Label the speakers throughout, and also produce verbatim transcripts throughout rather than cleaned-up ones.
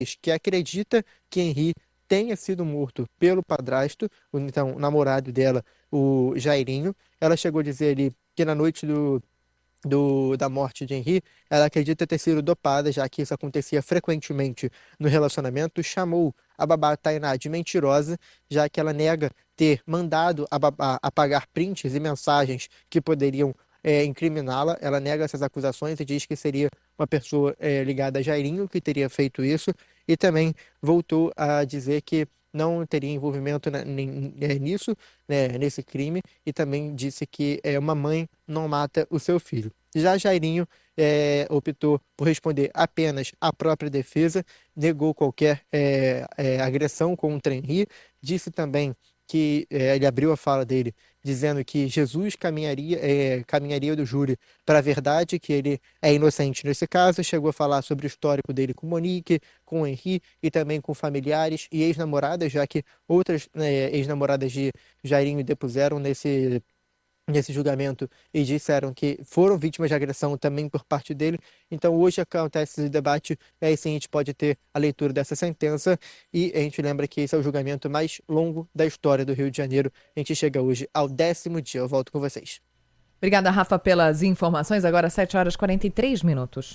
Speaker 1: que acredita que Henri tenha sido morto pelo padrasto, o então o namorado dela, o Jairinho. Ela chegou a dizer ali que na noite do, do, da morte de Henri, ela acredita ter sido dopada, já que isso acontecia frequentemente no relacionamento. Chamou a babá Tainá de mentirosa, já que ela nega ter mandado a babá apagar prints e mensagens que poderiam é, incriminá-la. Ela nega essas acusações e diz que seria uma pessoa é, ligada a Jairinho que teria feito isso, e também voltou a dizer que não teria envolvimento na- nem- é, nisso, né, nesse crime, e também disse que é, uma mãe não mata o seu filho. Já Jairinho é, optou por responder apenas à própria defesa, negou qualquer é, é, agressão contra Henri, disse também que é, ele abriu a fala dele dizendo que Jesus caminharia, é, caminharia do júri para a verdade, que ele é inocente nesse caso. Chegou a falar sobre o histórico dele com Monique, com Henri e também com familiares e ex-namoradas, já que outras né, ex-namoradas de Jairinho depuseram nesse, nesse julgamento e disseram que foram vítimas de agressão também por parte dele. Então hoje acontece esse debate, e aí sim a gente pode ter a leitura dessa sentença, e a gente lembra que esse é o julgamento mais longo da história do Rio de Janeiro. A gente chega hoje ao décimo dia. Eu volto com vocês.
Speaker 2: Obrigada, Rafa, pelas informações. Agora sete horas e quarenta e três minutos.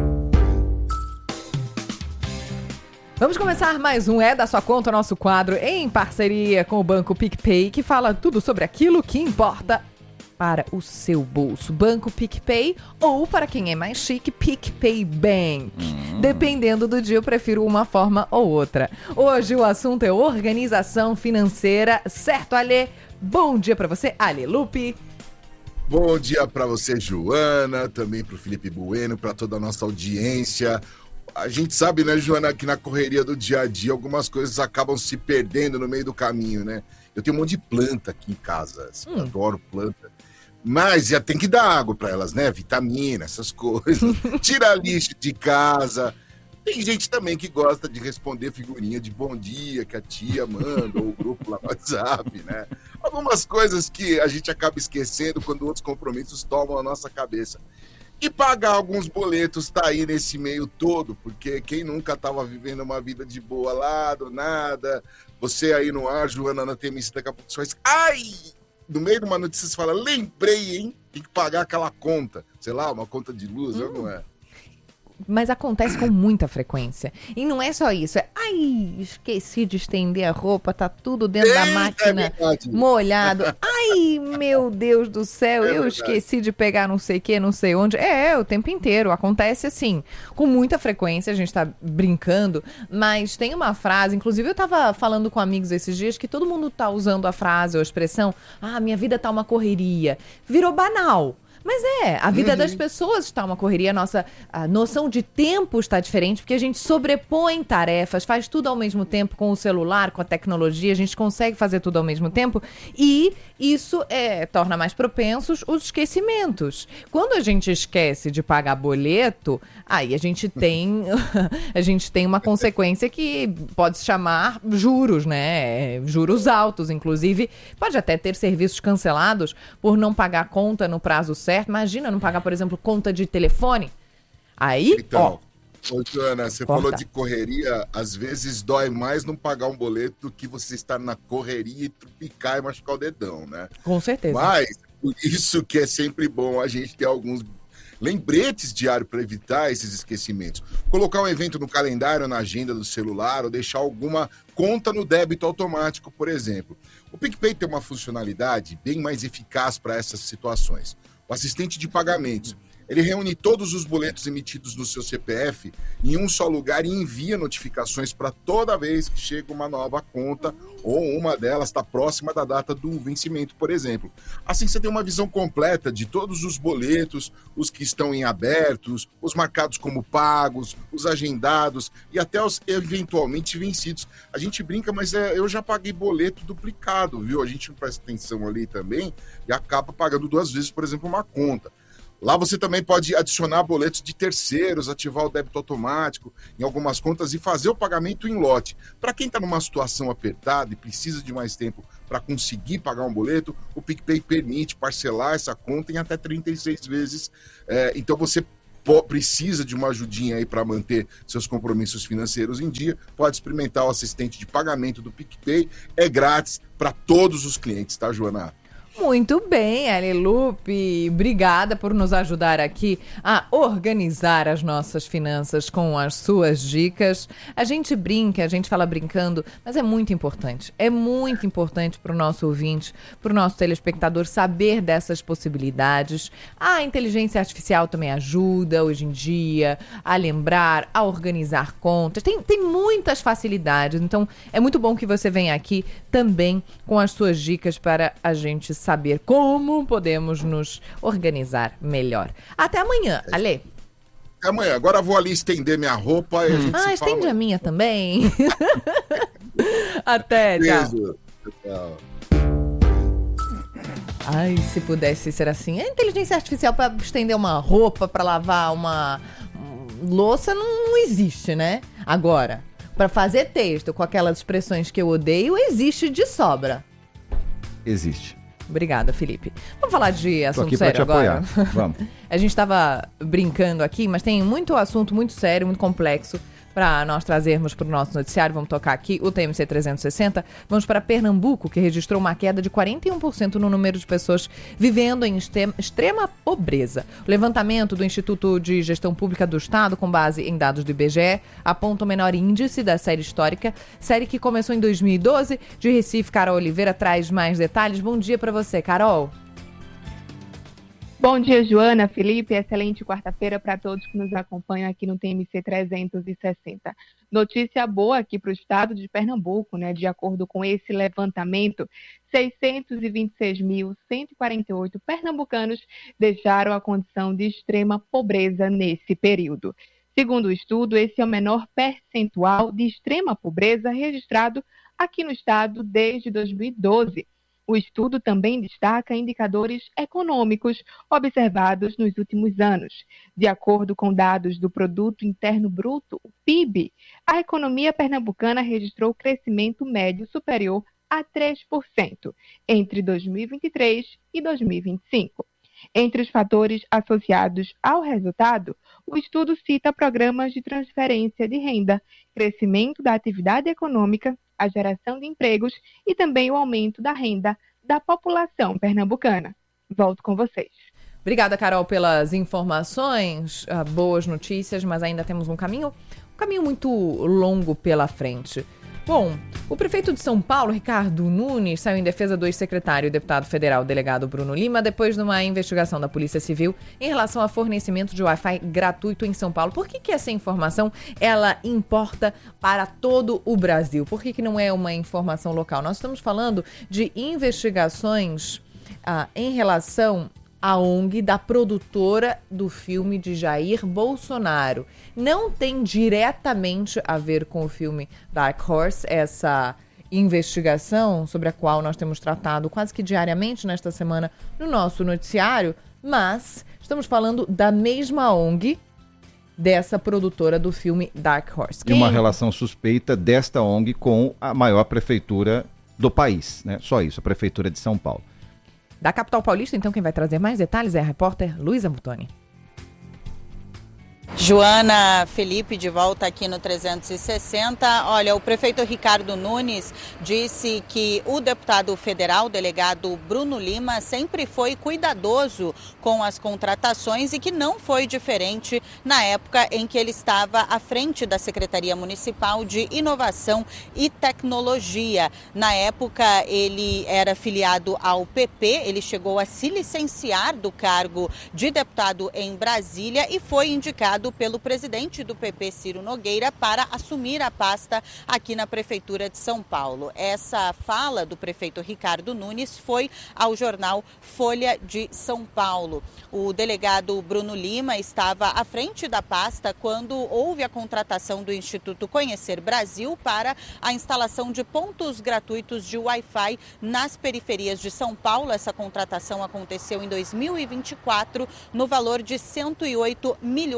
Speaker 2: Vamos começar mais um É da Sua Conta, nosso quadro em parceria com o Banco PicPay, que fala tudo sobre aquilo que importa para o seu bolso. Banco PicPay, ou para quem é mais chique, PicPay Bank. Hum. Dependendo do dia, eu prefiro uma forma ou outra. Hoje o assunto é organização financeira. Certo, Alê? Bom dia para você, Ale Lupe.
Speaker 3: Bom dia para você, Joana, também para o Felipe Bueno, para toda a nossa audiência. A gente sabe, né, Joana, que na correria do dia a dia algumas coisas acabam se perdendo no meio do caminho, né? Eu tenho um monte de planta aqui em casa, assim, hum. adoro planta. Mas já tem que dar água para elas, né? Vitamina, essas coisas. Tira lixo de casa. Tem gente também que gosta de responder figurinha de bom dia que a tia manda, ou o grupo lá no WhatsApp, né? Algumas coisas que a gente acaba esquecendo quando outros compromissos tomam a nossa cabeça. E pagar alguns boletos tá aí nesse meio todo, porque quem nunca estava vivendo uma vida de boa lá, do nada, você aí no ar, Joana, na T M C, daqui a pouco você faz, ai, no meio de uma notícia você fala, lembrei, hein, tem que pagar aquela conta, sei lá, uma conta de luz, hum. não é?
Speaker 2: Mas acontece com muita frequência. E não é só isso, é, ai, esqueci de estender a roupa, tá tudo dentro Eita, da máquina é molhado. Ai, meu Deus do céu, é eu verdade. esqueci de pegar não sei o que, não sei onde. É, é, o tempo inteiro, acontece assim, com muita frequência, a gente tá brincando, mas tem uma frase, inclusive eu tava falando com amigos esses dias, que todo mundo tá usando a frase ou a expressão, ah, minha vida tá uma correria. Virou banal. Mas é, a vida uhum. das pessoas está uma correria, a nossa a noção de tempo está diferente, porque a gente sobrepõe tarefas, faz tudo ao mesmo tempo com o celular, com a tecnologia, a gente consegue fazer tudo ao mesmo tempo, e isso é, torna mais propensos os esquecimentos. Quando a gente esquece de pagar boleto, aí a gente tem, a gente tem uma consequência que pode se chamar juros, né? Juros altos, inclusive, pode até ter serviços cancelados por não pagar conta no prazo certo. Certo? Imagina não pagar, por exemplo, conta de telefone. Aí,
Speaker 3: então,
Speaker 2: ó.
Speaker 3: Ô, Joana, você corta. falou de correria, às vezes dói mais não pagar um boleto do que você estar na correria e trupicar e machucar o dedão, né?
Speaker 2: Com certeza.
Speaker 3: Mas, por isso que é sempre bom a gente ter alguns lembretes diários para evitar esses esquecimentos. Colocar um evento no calendário, na agenda do celular, ou deixar alguma conta no débito automático, por exemplo. O PicPay tem uma funcionalidade bem mais eficaz para essas situações. O assistente de pagamentos, ele reúne todos os boletos emitidos no seu C P F em um só lugar e envia notificações para toda vez que chega uma nova conta ou uma delas está próxima da data do vencimento, por exemplo. Assim você tem uma visão completa de todos os boletos, os que estão em abertos, os marcados como pagos, os agendados e até os eventualmente vencidos. A gente brinca, mas é, eu já paguei boleto duplicado, viu? A gente não presta atenção ali também e acaba pagando duas vezes, por exemplo, uma conta. Lá você também pode adicionar boletos de terceiros, ativar o débito automático em algumas contas e fazer o pagamento em lote. Para quem está numa situação apertada e precisa de mais tempo para conseguir pagar um boleto, o PicPay permite parcelar essa conta em até trinta e seis vezes. É, então você precisa de uma ajudinha aí para manter seus compromissos financeiros em dia, pode experimentar o assistente de pagamento do PicPay. É grátis para todos os clientes, tá, Joana?
Speaker 2: Muito bem, Alelupe, obrigada por nos ajudar aqui a organizar as nossas finanças com as suas dicas. A gente brinca, a gente fala brincando, mas é muito importante. É muito importante para o nosso ouvinte, para o nosso telespectador saber dessas possibilidades. A inteligência artificial também ajuda hoje em dia a lembrar, a organizar contas. Tem, tem muitas facilidades, então é muito bom que você venha aqui também com as suas dicas para a gente saber saber como podemos nos organizar melhor. Até amanhã, Ale.
Speaker 3: Até amanhã. Agora vou ali estender minha roupa e a gente
Speaker 2: ah,
Speaker 3: se
Speaker 2: estende
Speaker 3: fala.
Speaker 2: A minha também. Até, tchau.
Speaker 3: Tchau.
Speaker 2: Ai, se pudesse ser assim. A inteligência artificial para estender uma roupa, para lavar uma louça, não existe, né? Agora, para fazer texto com aquelas expressões que eu odeio, existe de sobra.
Speaker 4: Existe.
Speaker 2: Obrigada, Felipe. Vamos falar de assunto
Speaker 4: aqui
Speaker 2: sério
Speaker 4: pra te
Speaker 2: agora?
Speaker 4: Apoiar. Vamos.
Speaker 2: A gente estava brincando aqui, mas tem muito assunto muito sério, muito complexo para nós trazermos para o nosso noticiário. Vamos tocar aqui o T M C trezentos e sessenta. Vamos para Pernambuco, que registrou uma queda de quarenta e um por cento no número de pessoas vivendo em extrema pobreza. O levantamento do Instituto de Gestão Pública do Estado, com base em dados do I B G E, aponta o menor índice da série histórica, série que começou em dois mil e doze. De Recife, Carol Oliveira traz mais detalhes. Bom dia para você, Carol.
Speaker 5: Bom dia, Joana, Felipe, excelente quarta-feira para todos que nos acompanham aqui no T M C trezentos e sessenta. Notícia boa aqui para o estado de Pernambuco, né? De acordo com esse levantamento, seiscentos e vinte e seis mil cento e quarenta e oito pernambucanos deixaram a condição de extrema pobreza nesse período. Segundo o estudo, esse é o menor percentual de extrema pobreza registrado aqui no estado desde dois mil e doze. O estudo também destaca indicadores econômicos observados nos últimos anos. De acordo com dados do Produto Interno Bruto, o P I B, a economia pernambucana registrou crescimento médio superior a três por cento entre dois mil e vinte e três e dois mil e vinte e cinco. Entre os fatores associados ao resultado, o estudo cita programas de transferência de renda, crescimento da atividade econômica, a geração de empregos e também o aumento da renda da população pernambucana. Volto com vocês.
Speaker 2: Obrigada, Carol, pelas informações, uh, boas notícias, mas ainda temos um caminho, um caminho muito longo pela frente. Bom, o prefeito de São Paulo, Ricardo Nunes, saiu em defesa do ex-secretário e deputado federal delegado Bruno Lima depois de uma investigação da Polícia Civil em relação ao fornecimento de Wi-Fi gratuito em São Paulo. Por que que essa informação ela importa para todo o Brasil? Por que que não é uma informação local? Nós estamos falando de investigações ah, em relação a ONG da produtora do filme de Jair Bolsonaro. Não tem diretamente a ver com o filme Dark Horse, essa investigação sobre a qual nós temos tratado quase que diariamente nesta semana no nosso noticiário, mas estamos falando da mesma ONG dessa produtora do filme Dark Horse.
Speaker 4: Quem... E uma relação suspeita desta ONG com a maior prefeitura do país, né? Só isso, a Prefeitura de São Paulo.
Speaker 2: Da capital paulista, então, quem vai trazer mais detalhes é a repórter Luísa Mutoni.
Speaker 6: Joana, Felipe, de volta aqui no trezentos e sessenta. Olha, o prefeito Ricardo Nunes disse que o deputado federal, delegado Bruno Lima, sempre foi cuidadoso com as contratações e que não foi diferente na época em que ele estava à frente da Secretaria Municipal de Inovação e Tecnologia. Na época, ele era filiado ao P P, ele chegou a se licenciar do cargo de deputado em Brasília e foi indicado pelo presidente do P P, Ciro Nogueira, para assumir a pasta aqui na Prefeitura de São Paulo. Essa fala do prefeito Ricardo Nunes foi ao jornal Folha de São Paulo. O delegado Bruno Lima estava à frente da pasta quando houve a contratação do Instituto Conhecer Brasil para a instalação de pontos gratuitos de Wi-Fi nas periferias de São Paulo. Essa contratação aconteceu em dois mil e vinte e quatro no valor de cento e oito milhões de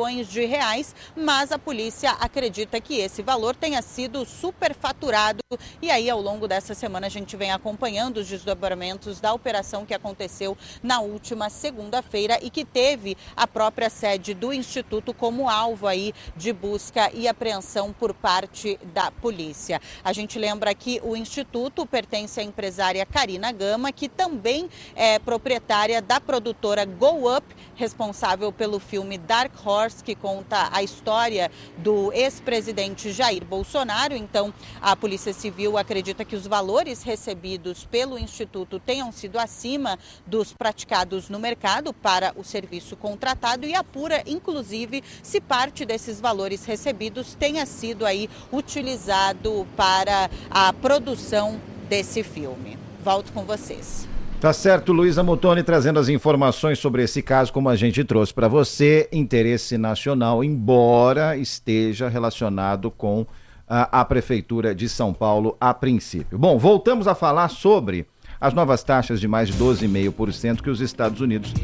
Speaker 6: de reais, mas a polícia acredita que esse valor tenha sido superfaturado. E aí, ao longo dessa semana, a gente vem acompanhando os desdobramentos da operação que aconteceu na última segunda-feira e que teve a própria sede do Instituto como alvo aí de busca e apreensão por parte da polícia. A gente lembra que o Instituto pertence à empresária Karina Gama, que também é proprietária da produtora Go Up, responsável pelo filme Dark Horse, que conta a história do ex-presidente Jair Bolsonaro. Então, a Polícia Civil acredita que os valores recebidos pelo Instituto tenham sido acima dos praticados no mercado para o serviço contratado e apura, inclusive, se parte desses valores recebidos tenha sido aí utilizado para a produção desse filme. Volto com vocês.
Speaker 4: Tá certo, Luísa Muttoni trazendo as informações sobre esse caso, como a gente trouxe para você, interesse nacional, embora esteja relacionado com a, a Prefeitura de São Paulo a princípio. Bom, voltamos a falar sobre as novas taxas de mais de doze vírgula cinco por cento que os Estados Unidos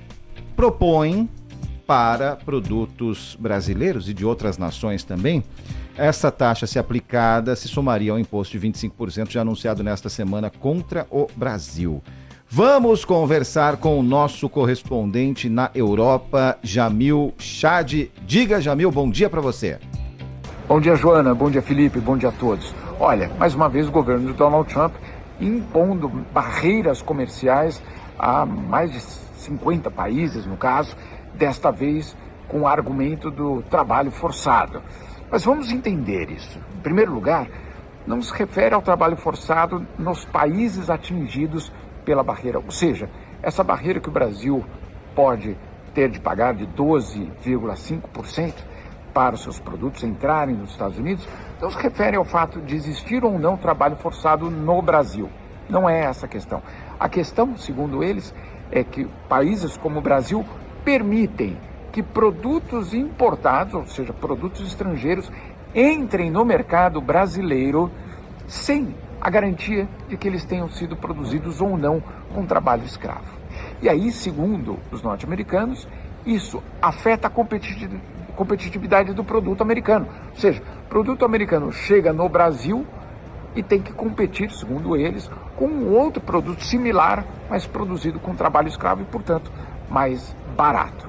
Speaker 4: propõem para produtos brasileiros e de outras nações também. Essa taxa, se aplicada, se somaria ao imposto de vinte e cinco por cento já anunciado nesta semana contra o Brasil. Vamos conversar com o nosso correspondente na Europa, Jamil Chad. Diga, Jamil, bom dia para você.
Speaker 7: Bom dia, Joana. Bom dia, Felipe. Bom dia a todos. Olha, mais uma vez o governo de Donald Trump impondo barreiras comerciais a mais de cinquenta países, no caso, desta vez com o argumento do trabalho forçado. Mas vamos entender isso. Em primeiro lugar, não se refere ao trabalho forçado nos países atingidos pela barreira, ou seja, essa barreira que o Brasil pode ter de pagar de doze vírgula cinco por cento para os seus produtos entrarem nos Estados Unidos, não se refere ao fato de existir ou não trabalho forçado no Brasil. Não é essa a questão. A questão, segundo eles, é que países como o Brasil permitem que produtos importados, ou seja, produtos estrangeiros, entrem no mercado brasileiro sem a garantia de que eles tenham sido produzidos ou não com trabalho escravo. E aí, segundo os norte-americanos, isso afeta a competitividade do produto americano. Ou seja, o produto americano chega no Brasil e tem que competir, segundo eles, com um outro produto similar, mas produzido com trabalho escravo e, portanto, mais barato.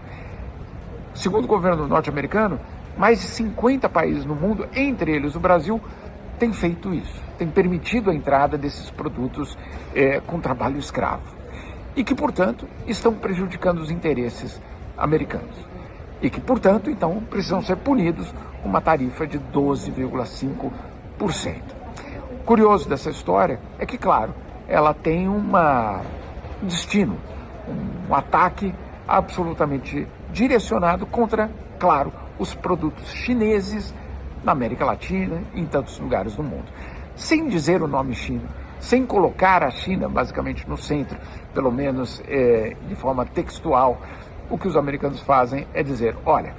Speaker 7: Segundo o governo norte-americano, mais de cinquenta países no mundo, entre eles o Brasil, têm feito isso, têm permitido a entrada desses produtos é, com trabalho escravo e que, portanto, estão prejudicando os interesses americanos e que, portanto, então, precisam ser punidos com uma tarifa de doze vírgula cinco por cento. O curioso dessa história é que, claro, ela tem uma, um destino, um, um ataque absolutamente direcionado contra, claro, os produtos chineses na América Latina e em tantos lugares do mundo. Sem dizer o nome China, sem colocar a China basicamente no centro, pelo menos é, de forma textual, o que os americanos fazem é dizer, olha,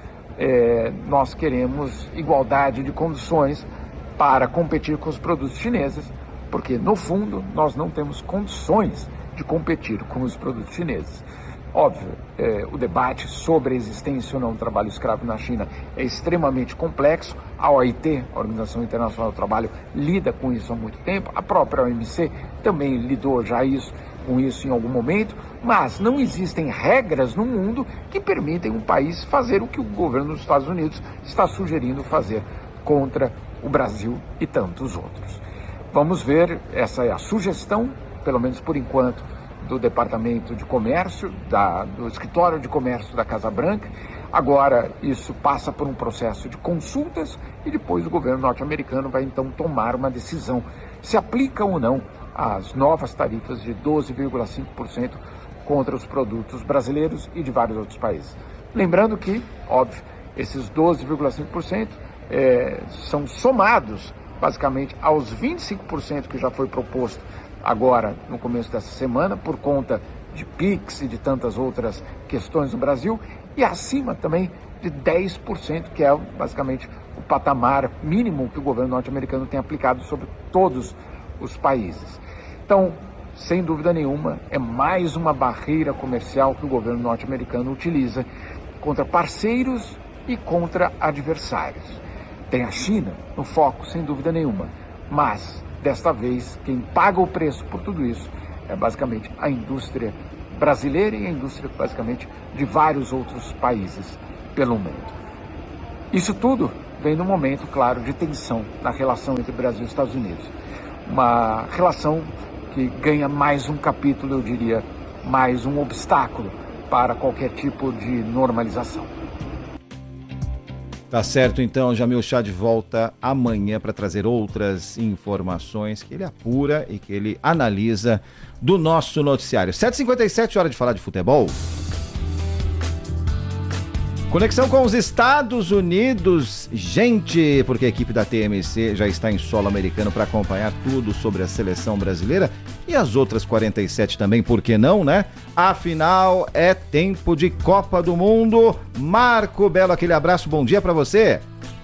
Speaker 7: é, nós queremos igualdade de condições para competir com os produtos chineses, porque no fundo nós não temos condições de competir com os produtos chineses. Óbvio, é, o debate sobre a existência ou não do trabalho escravo na China é extremamente complexo. A O I T, a Organização Internacional do Trabalho, lida com isso há muito tempo. A própria O M C também lidou já isso, com isso em algum momento. Mas não existem regras no mundo que permitem um país fazer o que o governo dos Estados Unidos está sugerindo fazer contra o Brasil e tantos outros. Vamos ver, essa é a sugestão, pelo menos por enquanto, do Departamento de Comércio, da, do Escritório de Comércio da Casa Branca. Agora, isso passa por um processo de consultas e depois o governo norte-americano vai então tomar uma decisão se aplica ou não as novas tarifas de doze vírgula cinco por cento contra os produtos brasileiros e de vários outros países. Lembrando que, óbvio, esses doze vírgula cinco por cento é, são somados basicamente aos vinte e cinco por cento que já foi proposto agora no começo dessa semana, por conta de Pix e de tantas outras questões no Brasil, e acima também de dez por cento, que é basicamente o patamar mínimo que o governo norte-americano tem aplicado sobre todos os países. Então, sem dúvida nenhuma, é mais uma barreira comercial que o governo norte-americano utiliza contra parceiros e contra adversários. Tem a China no foco, sem dúvida nenhuma, mas desta vez quem paga o preço por tudo isso é basicamente a indústria brasileira e a indústria basicamente de vários outros países pelo mundo. Isso tudo vem num momento, claro, de tensão na relação entre Brasil e Estados Unidos. Uma relação que ganha mais um capítulo, eu diria, mais um obstáculo para qualquer tipo de normalização.
Speaker 4: Tá certo, então, Jamil Chad volta amanhã para trazer outras informações que ele apura e que ele analisa do nosso noticiário. sete e cinquenta e sete, hora de falar de futebol. Conexão com os Estados Unidos, gente, porque a equipe da T M C já está em solo americano para acompanhar tudo sobre a seleção brasileira e as outras quarenta e sete também, por que não, né? Afinal, é tempo de Copa do Mundo. Marco Belo, aquele abraço, bom dia para você.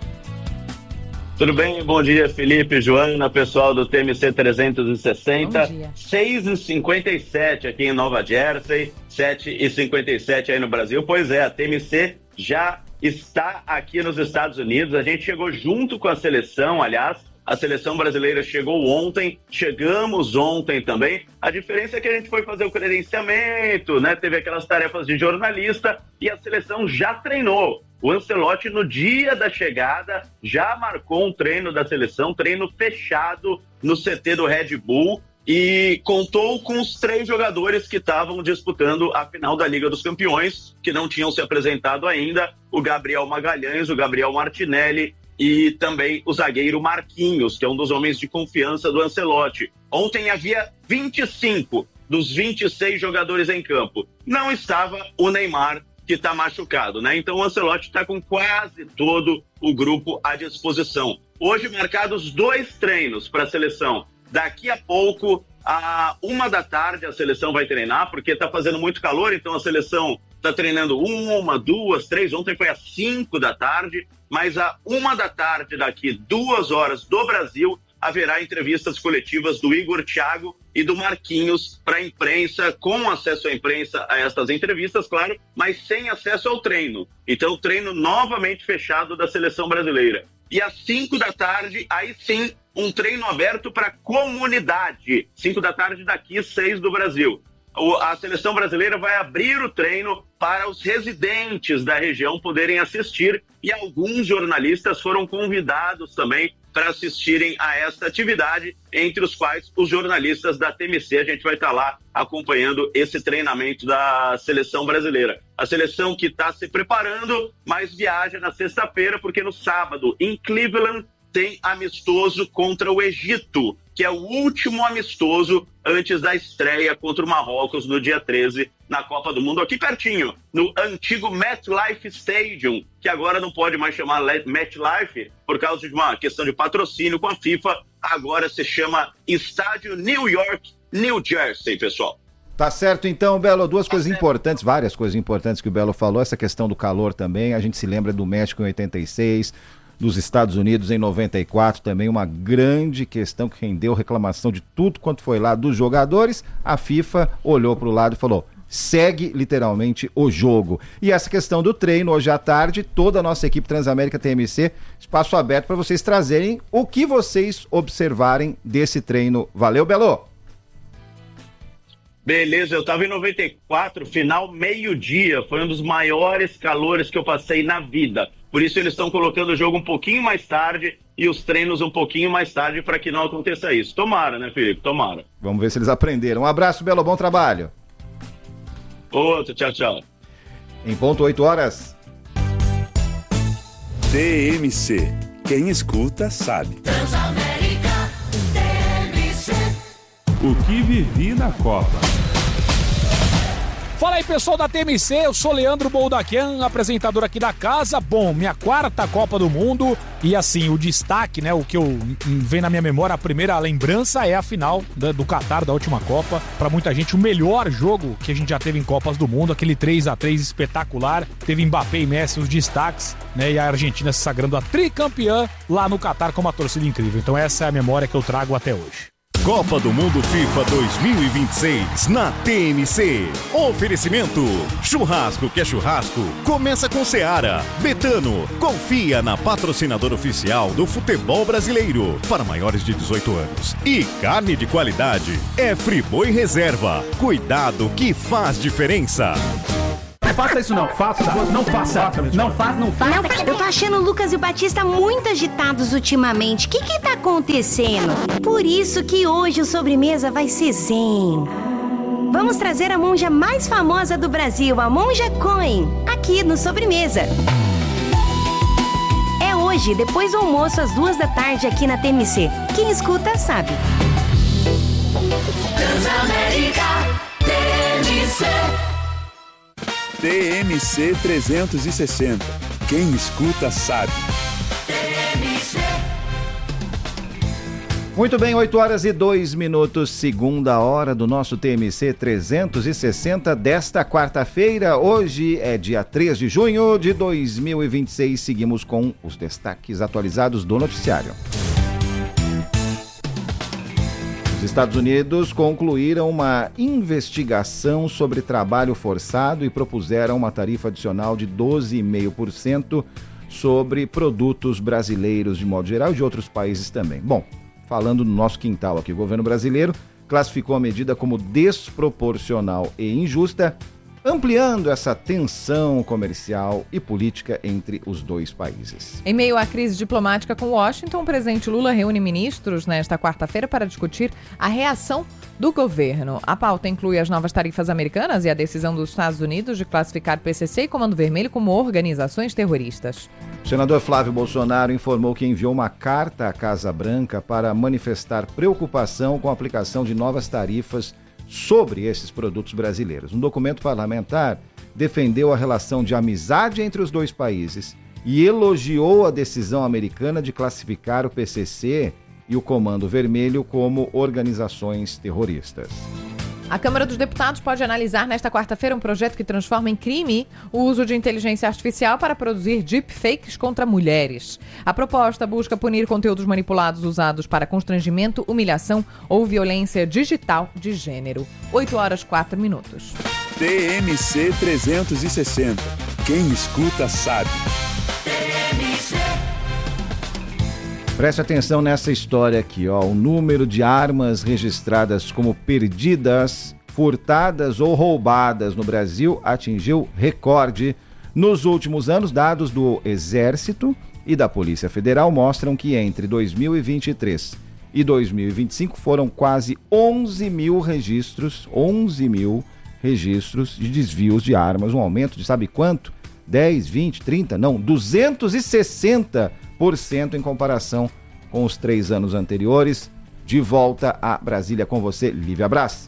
Speaker 8: Tudo bem? Bom dia, Felipe, Joana, pessoal do T M C trezentos e sessenta. seis e cinquenta e sete aqui em Nova Jersey, sete e cinquenta e sete aí no Brasil. Pois é, a T M C já está aqui nos Estados Unidos. A gente chegou junto com a seleção, aliás, a seleção brasileira chegou ontem, chegamos ontem também. A diferença é que a gente foi fazer o credenciamento, né? Teve aquelas tarefas de jornalista e a seleção já treinou. O Ancelotti, no dia da chegada, já marcou um treino da seleção, treino fechado no C T do Red Bull, e contou com os três jogadores que estavam disputando a final da Liga dos Campeões, que não tinham se apresentado ainda, o Gabriel Magalhães, o Gabriel Martinelli e também o zagueiro Marquinhos, que é um dos homens de confiança do Ancelotti. Ontem havia vinte e cinco dos vinte e seis jogadores em campo. Não estava o Neymar, que está machucado, né? Então o Ancelotti está com quase todo o grupo à disposição. Hoje marcados dois treinos para a seleção. Daqui a pouco, a uma da tarde, a seleção vai treinar, porque está fazendo muito calor, então a seleção está treinando uma, duas, três, ontem foi às cinco da tarde, mas a uma da tarde daqui, duas horas do Brasil, haverá entrevistas coletivas do Igor Thiago e do Marquinhos para a imprensa, com acesso à imprensa a estas entrevistas, claro, mas sem acesso ao treino. Então, o treino novamente fechado da seleção brasileira. E às cinco da tarde, aí sim, um treino aberto para a comunidade. Cinco da tarde daqui, seis do Brasil. O, a seleção brasileira vai abrir o treino para os residentes da região poderem assistir, e alguns jornalistas foram convidados também para assistirem a esta atividade, entre os quais os jornalistas da T M C. A gente vai estar lá acompanhando esse treinamento da seleção brasileira. A seleção que está se preparando, mas viaja na sexta-feira, porque no sábado, em Cleveland, tem amistoso contra o Egito, que é o último amistoso antes da estreia contra o Marrocos no dia treze na Copa do Mundo, aqui pertinho, no antigo MetLife Stadium, que agora não pode mais chamar MetLife por causa de uma questão de patrocínio com a FIFA, agora se chama Estádio New York, New Jersey, pessoal.
Speaker 4: Tá certo, então, Belo, duas tá coisas certo. importantes, várias coisas importantes que o Belo falou, essa questão do calor também, a gente se lembra do México em oitenta e seis, dos Estados Unidos em noventa e quatro, também uma grande questão que rendeu reclamação de tudo quanto foi lá dos jogadores. A FIFA olhou para o lado e falou, segue literalmente o jogo. E essa questão do treino, hoje à tarde, toda a nossa equipe Transamérica T M C, espaço aberto para vocês trazerem o que vocês observarem desse treino. Valeu, Belo!
Speaker 8: Beleza, eu estava em noventa e quatro, final meio-dia, foi um dos maiores calores que eu passei na vida. Por isso eles estão colocando o jogo um pouquinho mais tarde e os treinos um pouquinho mais tarde para que não aconteça isso. Tomara, né, Felipe? Tomara.
Speaker 4: Vamos ver se eles aprenderam. Um abraço, Belo, bom trabalho.
Speaker 8: Outro, tchau, tchau.
Speaker 4: Em ponto, oito horas.
Speaker 9: T M C. Quem escuta, sabe.
Speaker 10: Transamérica, T M C.
Speaker 9: O que vivi na Copa.
Speaker 11: Fala aí, pessoal da T M C, eu sou Leandro Boldaquian, apresentador aqui da casa. Bom, minha quarta Copa do Mundo e assim, o destaque, né, o que eu vem na minha memória, a primeira lembrança é a final da, do Catar, da última Copa. Pra muita gente, o melhor jogo que a gente já teve em Copas do Mundo, aquele três a três espetacular. Teve Mbappé e Messi os destaques, né, e a Argentina se sagrando a tricampeã lá no Catar com uma torcida incrível. Então essa é a memória que eu trago até hoje.
Speaker 12: Copa do Mundo FIFA dois mil e vinte e seis na T M C. Oferecimento: churrasco que é churrasco, começa com Seara. Betano, confia na patrocinadora oficial do futebol brasileiro para maiores de dezoito anos. E carne de qualidade é Friboi Reserva. Cuidado que faz diferença.
Speaker 13: Não faça isso não, faça, não faça, não faça, não faça.
Speaker 14: Eu tô achando o Lucas e o Batista muito agitados ultimamente. O que que tá acontecendo? Por isso que hoje o sobremesa vai ser zen. Vamos trazer a monja mais famosa do Brasil, a Monja Coen, aqui no Sobremesa. É hoje, depois do almoço, às duas da tarde, aqui na T M C. Quem escuta, sabe.
Speaker 10: Transamérica T M C.
Speaker 9: T M C trezentos e sessenta. Quem escuta sabe.
Speaker 4: Muito bem, oito horas e dois minutos, segunda hora do nosso T M C trezentos e sessenta desta quarta-feira. Hoje é dia três de junho de dois mil e vinte e seis. Seguimos com os destaques atualizados do noticiário. Os Estados Unidos concluíram uma investigação sobre trabalho forçado e propuseram uma tarifa adicional de doze vírgula cinco por cento sobre produtos brasileiros de modo geral e de outros países também. Bom, falando no nosso quintal aqui, o governo brasileiro classificou a medida como desproporcional e injusta, ampliando essa tensão comercial e política entre os dois países.
Speaker 2: Em meio à crise diplomática com Washington, o presidente Lula reúne ministros nesta quarta-feira para discutir a reação do governo. A pauta inclui as novas tarifas americanas e a decisão dos Estados Unidos de classificar P C C e Comando Vermelho como organizações terroristas.
Speaker 4: O senador Flávio Bolsonaro informou que enviou uma carta à Casa Branca para manifestar preocupação com a aplicação de novas tarifas sobre esses produtos brasileiros. Um documento parlamentar defendeu a relação de amizade entre os dois países e elogiou a decisão americana de classificar o P C C e o Comando Vermelho como organizações terroristas.
Speaker 2: A Câmara dos Deputados pode analisar nesta quarta-feira um projeto que transforma em crime o uso de inteligência artificial para produzir deepfakes contra mulheres. A proposta busca punir conteúdos manipulados usados para constrangimento, humilhação ou violência digital de gênero. oito horas, quatro minutos.
Speaker 9: T M C trezentos e sessenta. Quem escuta sabe.
Speaker 4: Preste atenção nessa história aqui, ó. O número de armas registradas como perdidas, furtadas ou roubadas no Brasil atingiu recorde. Nos últimos anos, dados do Exército e da Polícia Federal mostram que entre dois mil e vinte e três e dois mil e vinte e cinco foram quase onze mil registros, onze mil registros de desvios de armas, um aumento de sabe quanto? dez, vinte, trinta? Não, duzentos e sessenta por cento em comparação com os três anos anteriores. De volta a Brasília com você, Lívia Braz.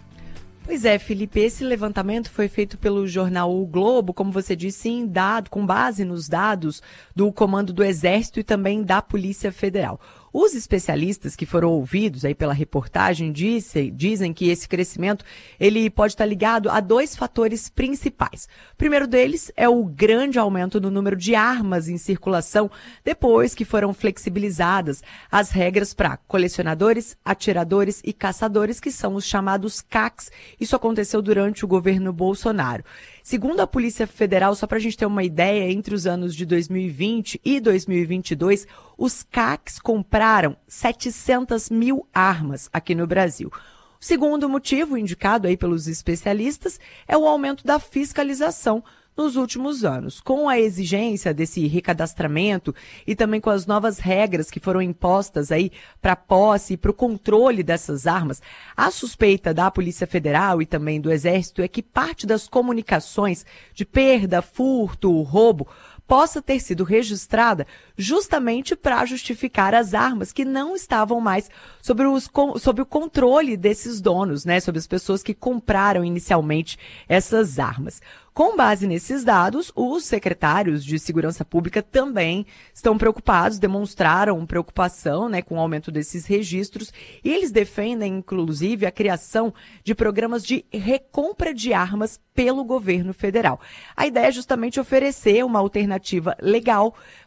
Speaker 15: Pois é, Felipe, esse levantamento foi feito pelo jornal O Globo, como você disse, em dado, com base nos dados do Comando do Exército e também da Polícia Federal. Os especialistas que foram ouvidos aí pela reportagem disse, dizem que esse crescimento ele pode estar ligado a dois fatores principais. O primeiro deles é o grande aumento no número de armas em circulação depois que foram flexibilizadas as regras para colecionadores, atiradores e caçadores, que são os chamados C A Cs. Isso aconteceu durante o governo Bolsonaro. Segundo a Polícia Federal, só para a gente ter uma ideia, entre os anos de dois mil e vinte e dois mil e vinte e dois, os C A Cs compraram setecentas mil armas aqui no Brasil. O segundo motivo, indicado aí pelos especialistas, é o aumento da fiscalização nos últimos anos. Com a exigência desse recadastramento e também com as novas regras que foram impostas aí para a posse e para o controle dessas armas, a suspeita da Polícia Federal e também do Exército é que parte das comunicações de perda, furto, roubo possa ter sido registrada justamente para justificar as armas que não estavam mais sob, os, sob o controle desses donos, né, sobre as pessoas que compraram inicialmente essas armas. Com base nesses dados, os secretários de Segurança Pública também estão preocupados, demonstraram preocupação, né, com o aumento desses registros, e eles defendem, inclusive, a criação de programas de recompra de armas pelo governo federal. A ideia é justamente oferecer uma alternativa legal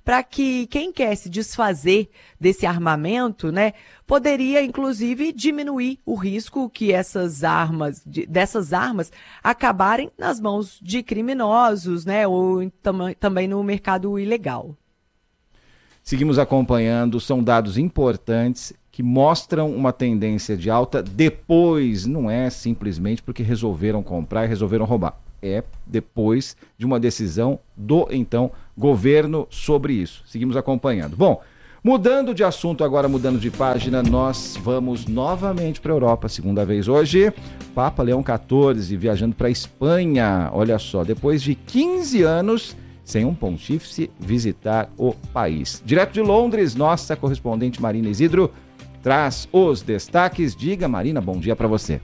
Speaker 15: para que quem quer se desfazer desse armamento, né, poderia inclusive diminuir o risco que essas armas, de, dessas armas acabarem nas mãos de criminosos, né, ou tam, também no mercado ilegal.
Speaker 4: Seguimos acompanhando, são dados importantes que mostram uma tendência de alta depois, não é simplesmente porque resolveram comprar e resolveram roubar. É depois de uma decisão do, então, governo sobre isso. Seguimos acompanhando. Bom, mudando de assunto agora, mudando de página, nós vamos novamente para a Europa, segunda vez hoje. Papa Leão quatorze viajando para a Espanha. Olha só, depois de quinze anos sem um pontífice visitar o país. Direto de Londres, nossa correspondente Marina Isidro traz os destaques. Diga, Marina, bom dia para você.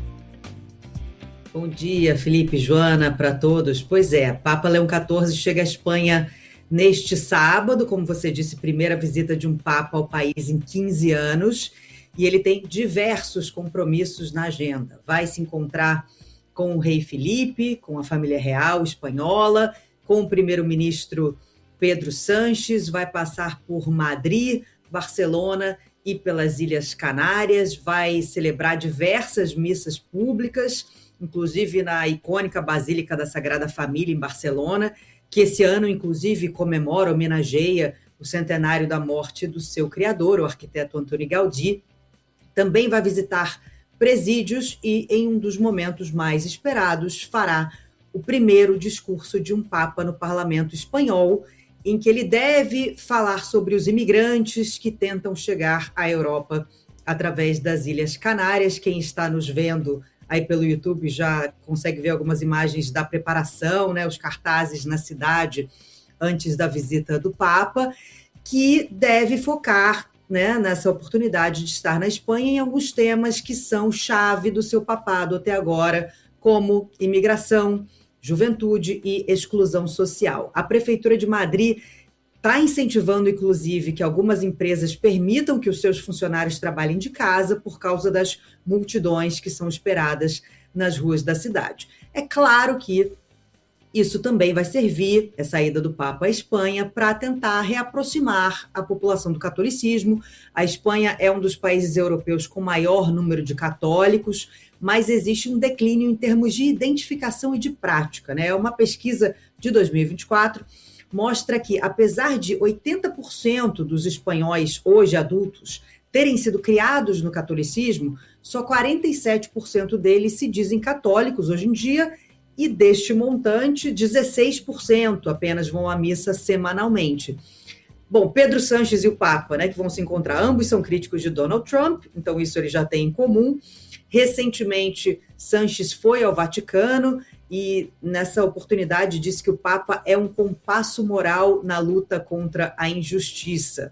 Speaker 16: Bom dia, Felipe, Joana, para todos. Pois é, Papa Leão quatorze chega à Espanha neste sábado, como você disse, primeira visita de um Papa ao país em quinze anos, e ele tem diversos compromissos na agenda. Vai se encontrar com o rei Felipe, com a família real espanhola, com o primeiro-ministro Pedro Sánchez, vai passar por Madrid, Barcelona e pelas Ilhas Canárias, vai celebrar diversas missas públicas, inclusive na icônica Basílica da Sagrada Família em Barcelona, que esse ano, inclusive, comemora, homenageia o centenário da morte do seu criador, o arquiteto Antoni Gaudí. Também vai visitar presídios e, em um dos momentos mais esperados, fará o primeiro discurso de um Papa no Parlamento espanhol, em que ele deve falar sobre os imigrantes que tentam chegar à Europa através das Ilhas Canárias. Quem está nos vendo aí pelo YouTube já consegue ver algumas imagens da preparação, né, os cartazes na cidade antes da visita do Papa, que deve focar, né, nessa oportunidade de estar na Espanha em alguns temas que são chave do seu papado até agora, como imigração, juventude e exclusão social. A Prefeitura de Madrid está incentivando, inclusive, que algumas empresas permitam que os seus funcionários trabalhem de casa por causa das multidões que são esperadas nas ruas da cidade. É claro que isso também vai servir, essa ida do Papa à Espanha, para tentar reaproximar a população do catolicismo. A Espanha é um dos países europeus com maior número de católicos, mas existe um declínio em termos de identificação e de prática, né? Uma pesquisa de dois mil e vinte e quatro mostra que, apesar de oitenta por cento dos espanhóis hoje adultos terem sido criados no catolicismo, só quarenta e sete por cento deles se dizem católicos hoje em dia, e deste montante, dezesseis por cento apenas vão à missa semanalmente. Bom, Pedro Sánchez e o Papa, né, que vão se encontrar, ambos são críticos de Donald Trump, então isso eles já têm em comum. Recentemente, Sánchez foi ao Vaticano e, nessa oportunidade, disse que o Papa é um compasso moral na luta contra a injustiça.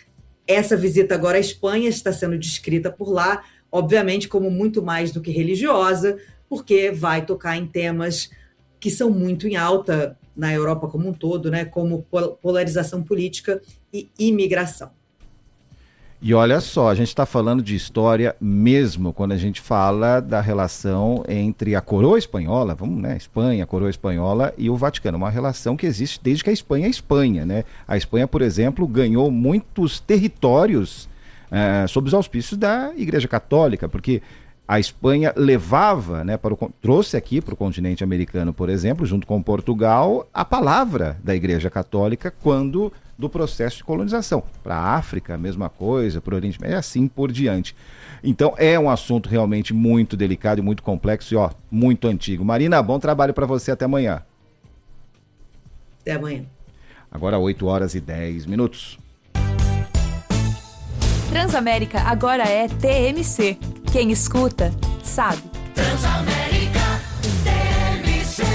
Speaker 16: Essa visita agora à Espanha está sendo descrita por lá, obviamente, como muito mais do que religiosa, porque vai tocar em temas que são muito em alta na Europa como um todo, né, como polarização política e imigração.
Speaker 4: E olha só, a gente está falando de história mesmo quando a gente fala da relação entre a coroa espanhola, vamos, né, Espanha, a coroa espanhola e o Vaticano, uma relação que existe desde que a Espanha é Espanha, né? A Espanha, por exemplo, ganhou muitos territórios uh, sob os auspícios da Igreja Católica, porque a Espanha levava, né, para o, trouxe aqui para o continente americano, por exemplo, junto com Portugal, a palavra da Igreja Católica quando do processo de colonização. Para a África, a mesma coisa, para o Oriente Médio, e assim por diante. Então, é um assunto realmente muito delicado e muito complexo e, ó, muito antigo. Marina, bom trabalho para você. Até amanhã.
Speaker 16: Até amanhã.
Speaker 4: Agora, oito horas e dez minutos.
Speaker 17: Transamérica agora é T M C. Quem escuta, sabe.
Speaker 10: Transamérica T M C.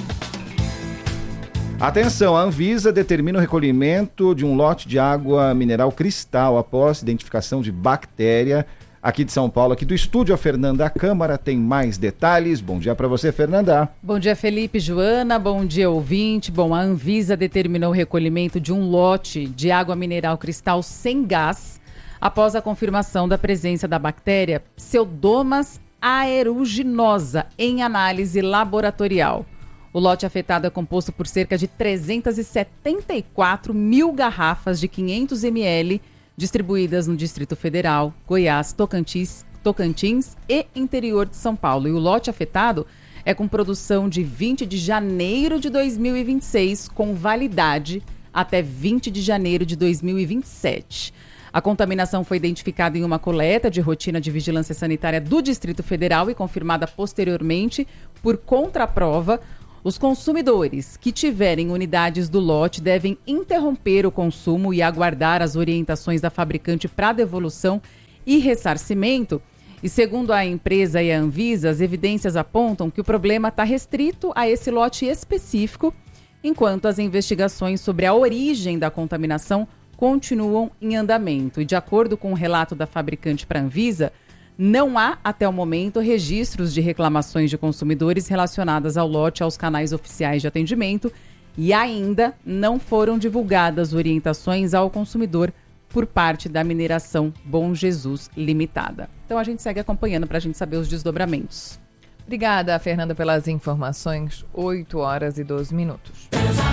Speaker 4: Atenção, a Anvisa determina o recolhimento de um lote de água mineral Cristal após identificação de bactéria aqui de São Paulo. Aqui do estúdio, a Fernanda Câmara tem mais detalhes. Bom dia para você, Fernanda.
Speaker 18: Bom dia, Felipe, Joana. Bom dia, ouvinte. Bom, a Anvisa determinou o recolhimento de um lote de água mineral Cristal sem gás após a confirmação da presença da bactéria Pseudomonas aeruginosa em análise laboratorial. O lote afetado é composto por cerca de trezentas e setenta e quatro mil garrafas de quinhentos mililitros distribuídas no Distrito Federal, Goiás, Tocantins, Tocantins e interior de São Paulo. E o lote afetado é com produção de vinte de janeiro de dois mil e vinte e seis, com validade até vinte de janeiro de dois mil e vinte e sete. A contaminação foi identificada em uma coleta de rotina de vigilância sanitária do Distrito Federal e confirmada posteriormente por contraprova. Os consumidores que tiverem unidades do lote devem interromper o consumo e aguardar as orientações da fabricante para devolução e ressarcimento. E segundo a empresa e a Anvisa, as evidências apontam que o problema está restrito a esse lote específico, enquanto as investigações sobre a origem da contaminação continuam em andamento. E de acordo com o relato da fabricante para a Anvisa, não há, até o momento, registros de reclamações de consumidores relacionadas ao lote aos canais oficiais de atendimento e ainda não foram divulgadas orientações ao consumidor por parte da mineração Bom Jesus Limitada. Então a gente segue acompanhando para a gente saber os desdobramentos.
Speaker 2: Obrigada, Fernanda, pelas informações. oito horas e doze minutos.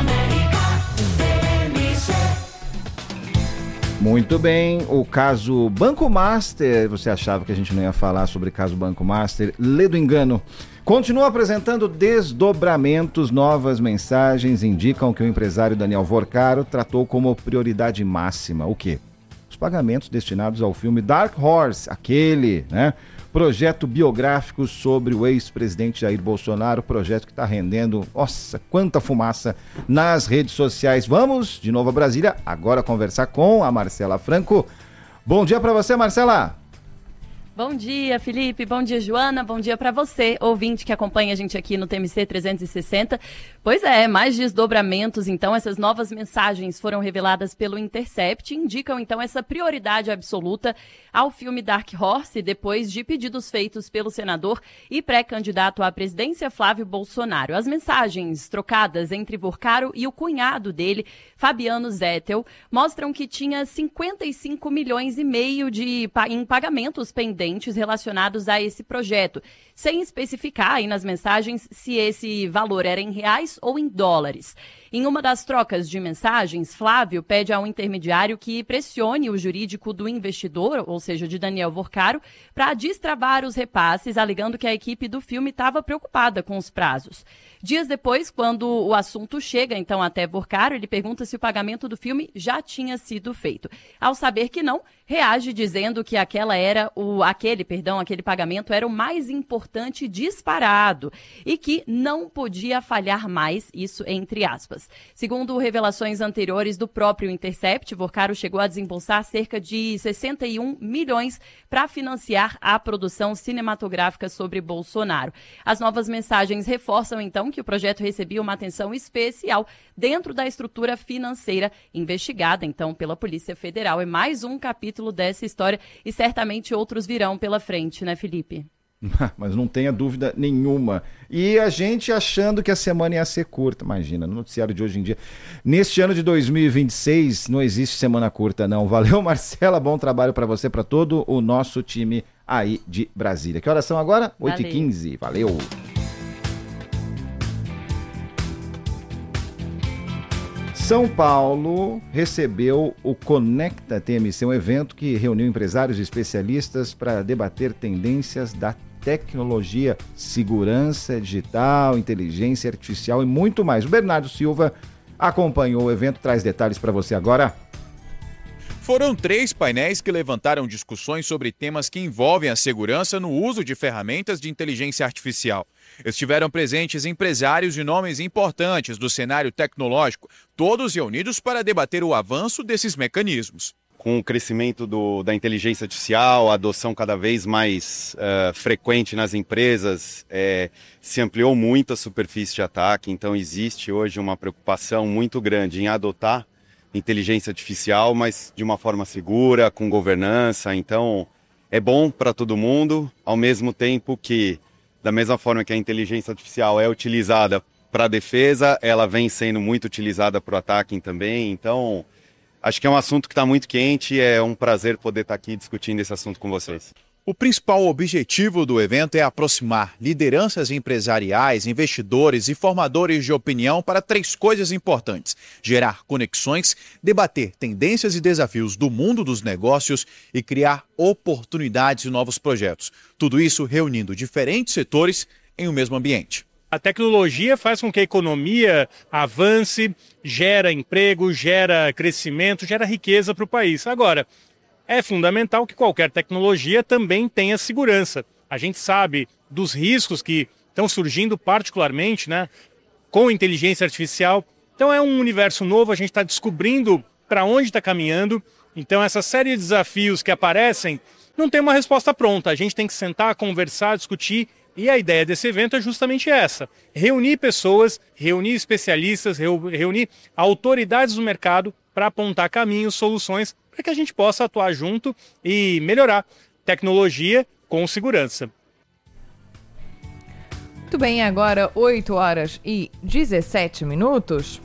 Speaker 4: Muito bem, o caso Banco Master, você achava que a gente não ia falar sobre o caso Banco Master, lê do engano. Continua apresentando desdobramentos, novas mensagens indicam que o empresário Daniel Vorcaro tratou como prioridade máxima. O quê? Os pagamentos destinados ao filme Dark Horse, aquele, né? Projeto biográfico sobre o ex-presidente Jair Bolsonaro, projeto que está rendendo, nossa, quanta fumaça nas redes sociais. Vamos de novo a Brasília, agora conversar com a Marcela Franco. Bom dia para você, Marcela.
Speaker 19: Bom dia, Felipe. Bom dia, Joana. Bom dia para você, ouvinte que acompanha a gente aqui no T M C trezentos e sessenta. Pois é, mais desdobramentos, então. Essas novas mensagens foram reveladas pelo Intercept e indicam, então, essa prioridade absoluta ao filme Dark Horse, depois de pedidos feitos pelo senador e pré-candidato à presidência Flávio Bolsonaro. As mensagens trocadas entre Vorcaro e o cunhado dele, Fabiano Zettel, mostram que tinha cinquenta e cinco milhões e meio de, em pagamentos pendentes relacionados a esse projeto, sem especificar aí nas mensagens se esse valor era em reais ou em dólares. Em uma das trocas de mensagens, Flávio pede ao intermediário que pressione o jurídico do investidor, ou seja, de Daniel Vorcaro, para destravar os repasses, alegando que a equipe do filme estava preocupada com os prazos. Dias depois, quando o assunto chega então até Vorcaro, ele pergunta se o pagamento do filme já tinha sido feito. Ao saber que não, reage dizendo que aquela era o, aquele, perdão, aquele pagamento era o mais importante disparado e que não podia falhar mais, isso entre aspas. Segundo revelações anteriores do próprio Intercept, Vorcaro chegou a desembolsar cerca de sessenta e um milhões para financiar a produção cinematográfica sobre Bolsonaro. As novas mensagens reforçam então que o projeto recebia uma atenção especial dentro da estrutura financeira investigada então pela Polícia Federal. É mais um capítulo dessa história e certamente outros virão pela frente, né, Felipe?
Speaker 4: Mas não tenha dúvida nenhuma. E a gente achando que a semana ia ser curta. Imagina, no noticiário de hoje em dia. Neste ano de dois mil e vinte e seis, não existe semana curta, não. Valeu, Marcela. Bom trabalho para você, para todo o nosso time aí de Brasília. Que horas são agora? oito e quinze. Valeu. São Paulo recebeu o Conecta T M C, um evento que reuniu empresários e especialistas para debater tendências da tecnologia, segurança digital, inteligência artificial e muito mais. O Bernardo Silva acompanhou o evento, traz detalhes para você agora.
Speaker 20: Foram três painéis que levantaram discussões sobre temas que envolvem a segurança no uso de ferramentas de inteligência artificial. Estiveram presentes empresários de nomes importantes do cenário tecnológico, todos reunidos para debater o avanço desses mecanismos.
Speaker 21: Com o crescimento do, da inteligência artificial, a adoção cada vez mais uh, frequente nas empresas, é, se ampliou muito a superfície de ataque, então existe hoje uma preocupação muito grande em adotar inteligência artificial, mas de uma forma segura, com governança. Então é bom para todo mundo, ao mesmo tempo que, da mesma forma que a inteligência artificial é utilizada para a defesa, ela vem sendo muito utilizada para o ataque também. Então acho que é um assunto que está muito quente e é um prazer poder estar aqui discutindo esse assunto com vocês.
Speaker 20: O principal objetivo do evento é aproximar lideranças empresariais, investidores e formadores de opinião para três coisas importantes: gerar conexões, debater tendências e desafios do mundo dos negócios e criar oportunidades e novos projetos. Tudo isso reunindo diferentes setores em um mesmo ambiente.
Speaker 1: A tecnologia faz com que a economia avance, gera emprego, gera crescimento, gera riqueza para o país. Agora, é fundamental que qualquer tecnologia também tenha segurança. A gente sabe dos riscos que estão surgindo particularmente, né, com inteligência artificial. Então é um universo novo, a gente está descobrindo para onde está caminhando. Então essa série de desafios que aparecem não tem uma resposta pronta. A gente tem que sentar, conversar, discutir. E a ideia desse evento é justamente essa: reunir pessoas, reunir especialistas, reunir autoridades do mercado para apontar caminhos, soluções, para que a gente possa atuar junto e melhorar tecnologia com segurança.
Speaker 2: Muito bem, agora oito horas e dezessete minutos.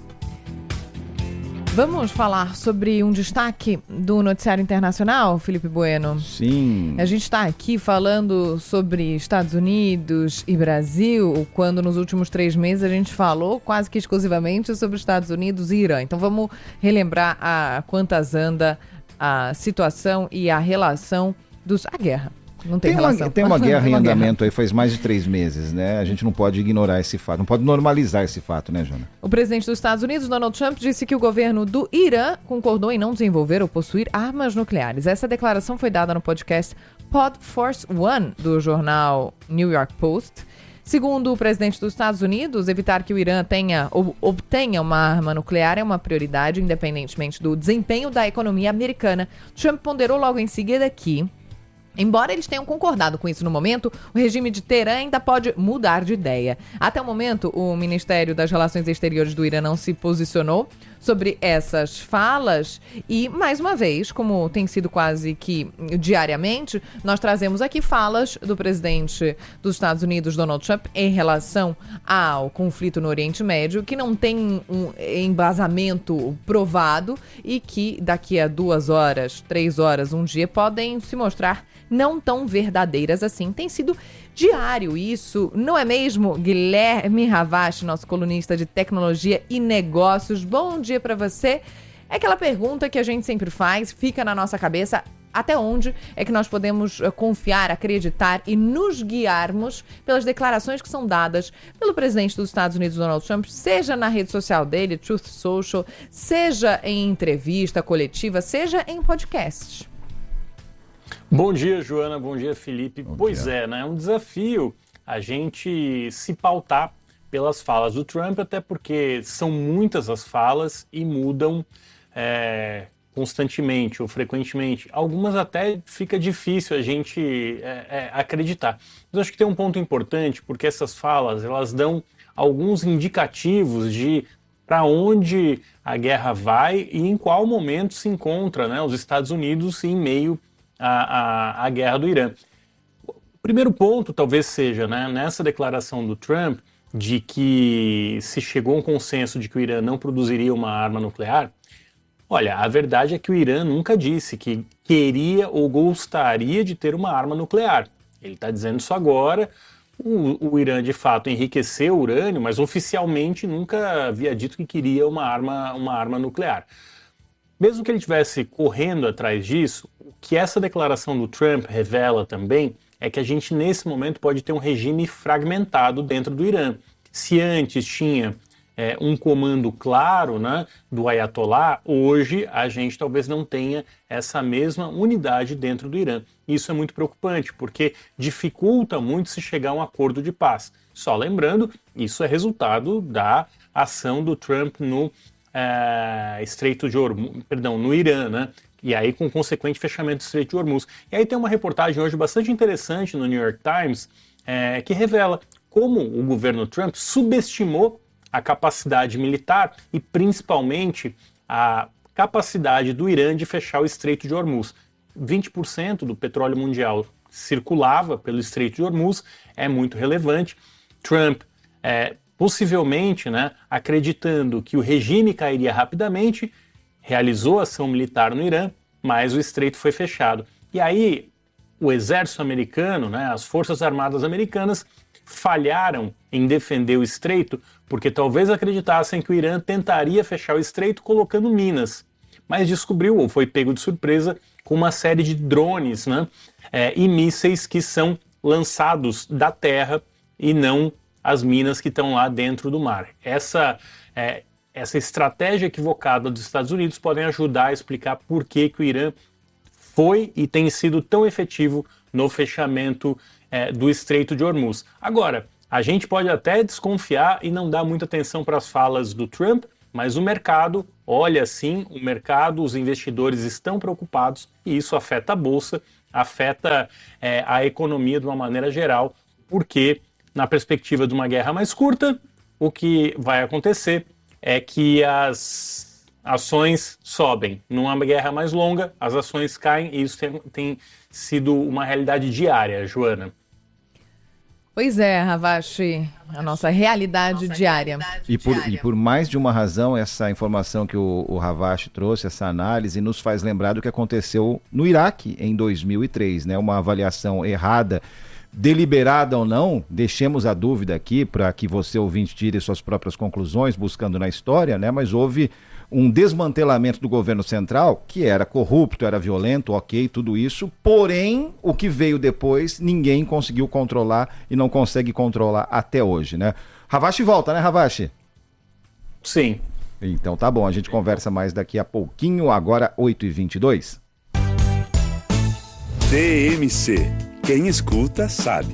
Speaker 2: Vamos falar sobre um destaque do noticiário internacional, Felipe Bueno?
Speaker 4: Sim.
Speaker 2: A gente está aqui falando sobre Estados Unidos e Brasil, quando nos últimos três meses a gente falou quase que exclusivamente sobre Estados Unidos e Irã. Então vamos relembrar a quantas anda a situação e a relação dos... a guerra. Não tem,
Speaker 4: tem
Speaker 2: relação.
Speaker 4: Uma, tem uma guerra
Speaker 2: tem uma
Speaker 4: em
Speaker 2: guerra.
Speaker 4: andamento aí faz mais de três meses, né? A gente não pode ignorar esse fato, não pode normalizar esse fato, né, Jana?
Speaker 2: O presidente dos Estados Unidos, Donald Trump, disse que o governo do Irã concordou em não desenvolver ou possuir armas nucleares. Essa declaração foi dada no podcast Pod Force One, do jornal New York Post. Segundo o presidente dos Estados Unidos, evitar que o Irã tenha ou obtenha uma arma nuclear é uma prioridade, independentemente do desempenho da economia americana. Trump ponderou logo em seguida que, embora eles tenham concordado com isso no momento, o regime de Teherã ainda pode mudar de ideia. Até o momento, o Ministério das Relações Exteriores do Irã não se posicionou sobre essas falas e, mais uma vez, como tem sido quase que diariamente, nós trazemos aqui falas do presidente dos Estados Unidos, Donald Trump, em relação ao conflito no Oriente Médio, que não tem um embasamento provado e que daqui a duas horas, três horas, um dia, podem se mostrar não tão verdadeiras assim. Tem sido diário isso, não é mesmo? Guilherme Ravache, nosso colunista de tecnologia e negócios. Bom dia para você. É aquela pergunta que a gente sempre faz, fica na nossa cabeça: até onde é que nós podemos confiar, acreditar e nos guiarmos pelas declarações que são dadas pelo presidente dos Estados Unidos, Donald Trump, seja na rede social dele, Truth Social, seja em entrevista coletiva, seja em podcast.
Speaker 1: Bom dia, Joana. Bom dia, Felipe.
Speaker 4: Bom
Speaker 1: pois
Speaker 4: dia.
Speaker 1: é, né? É um desafio a gente se pautar pelas falas do Trump, até porque são muitas as falas e mudam é, constantemente ou frequentemente. Algumas até fica difícil a gente é, é, acreditar. Mas eu acho que tem um ponto importante, porque essas falas, elas dão alguns indicativos de para onde a guerra vai e em qual momento se encontra, né, os Estados Unidos em meio à, à, à guerra do Irã. O primeiro ponto talvez seja, né, nessa declaração do Trump de que se chegou a um consenso de que o Irã não produziria uma arma nuclear. Olha, a verdade é que o Irã nunca disse que queria ou gostaria de ter uma arma nuclear. Ele está dizendo isso agora. O, o Irã, de fato, enriqueceu o urânio, mas oficialmente nunca havia dito que queria uma arma, uma arma nuclear. Mesmo que ele estivesse correndo atrás disso, o que essa declaração do Trump revela também é que a gente, nesse momento, pode ter um regime fragmentado dentro do Irã. Se antes tinha é, um comando claro, né, do Ayatollah, hoje a gente talvez não tenha essa mesma unidade dentro do Irã. Isso é muito preocupante, porque dificulta muito se chegar a um acordo de paz. Só lembrando, isso é resultado da ação do Trump no é, Estreito de Hormuz, perdão, no Irã, né? E aí com consequente fechamento do Estreito de Hormuz. E aí tem uma reportagem hoje bastante interessante no New York Times é, que revela como o governo Trump subestimou a capacidade militar e principalmente a capacidade do Irã de fechar o Estreito de Hormuz. vinte por cento do petróleo mundial circulava pelo Estreito de Hormuz, é muito relevante. Trump, é, possivelmente, né, acreditando que o regime cairia rapidamente, realizou ação militar no Irã, mas o Estreito foi fechado. E aí, o exército americano, né, as forças armadas americanas, falharam em defender o estreito porque talvez acreditassem que o Irã tentaria fechar o estreito colocando minas, mas descobriu, ou foi pego de surpresa, com uma série de drones, né, é, e mísseis que são lançados da terra e não as minas que estão lá dentro do mar. Essa, é, essa estratégia equivocada dos Estados Unidos podem ajudar a explicar por que, que o Irã foi e tem sido tão efetivo no fechamento é, do Estreito de Hormuz. Agora, a gente pode até desconfiar e não dar muita atenção para as falas do Trump, mas o mercado olha sim, o mercado, os investidores estão preocupados e isso afeta a bolsa, afeta é, a economia de uma maneira geral, porque na perspectiva de uma guerra mais curta, o que vai acontecer é que as ações sobem. Numa guerra mais longa, as ações caem e isso tem, tem sido uma realidade diária, Joana.
Speaker 2: Pois é, Ravache, a nossa realidade nossa diária. Realidade
Speaker 4: e, por,
Speaker 2: diária.
Speaker 4: E por mais de uma razão, essa informação que o, o Ravache trouxe, essa análise, nos faz lembrar do que aconteceu no Iraque em dois mil e três, né? Uma avaliação errada, deliberada ou não, deixemos a dúvida aqui para que você, ouvinte, tire suas próprias conclusões, buscando na história, né? Mas houve um desmantelamento do governo central, que era corrupto, era violento, ok, tudo isso, porém, o que veio depois, ninguém conseguiu controlar e não consegue controlar até hoje, né? Ravache volta, né, Ravache?
Speaker 1: Sim.
Speaker 4: Então tá bom, a gente conversa mais daqui a pouquinho, agora oito e vinte e dois.
Speaker 9: T M C. Quem escuta, sabe.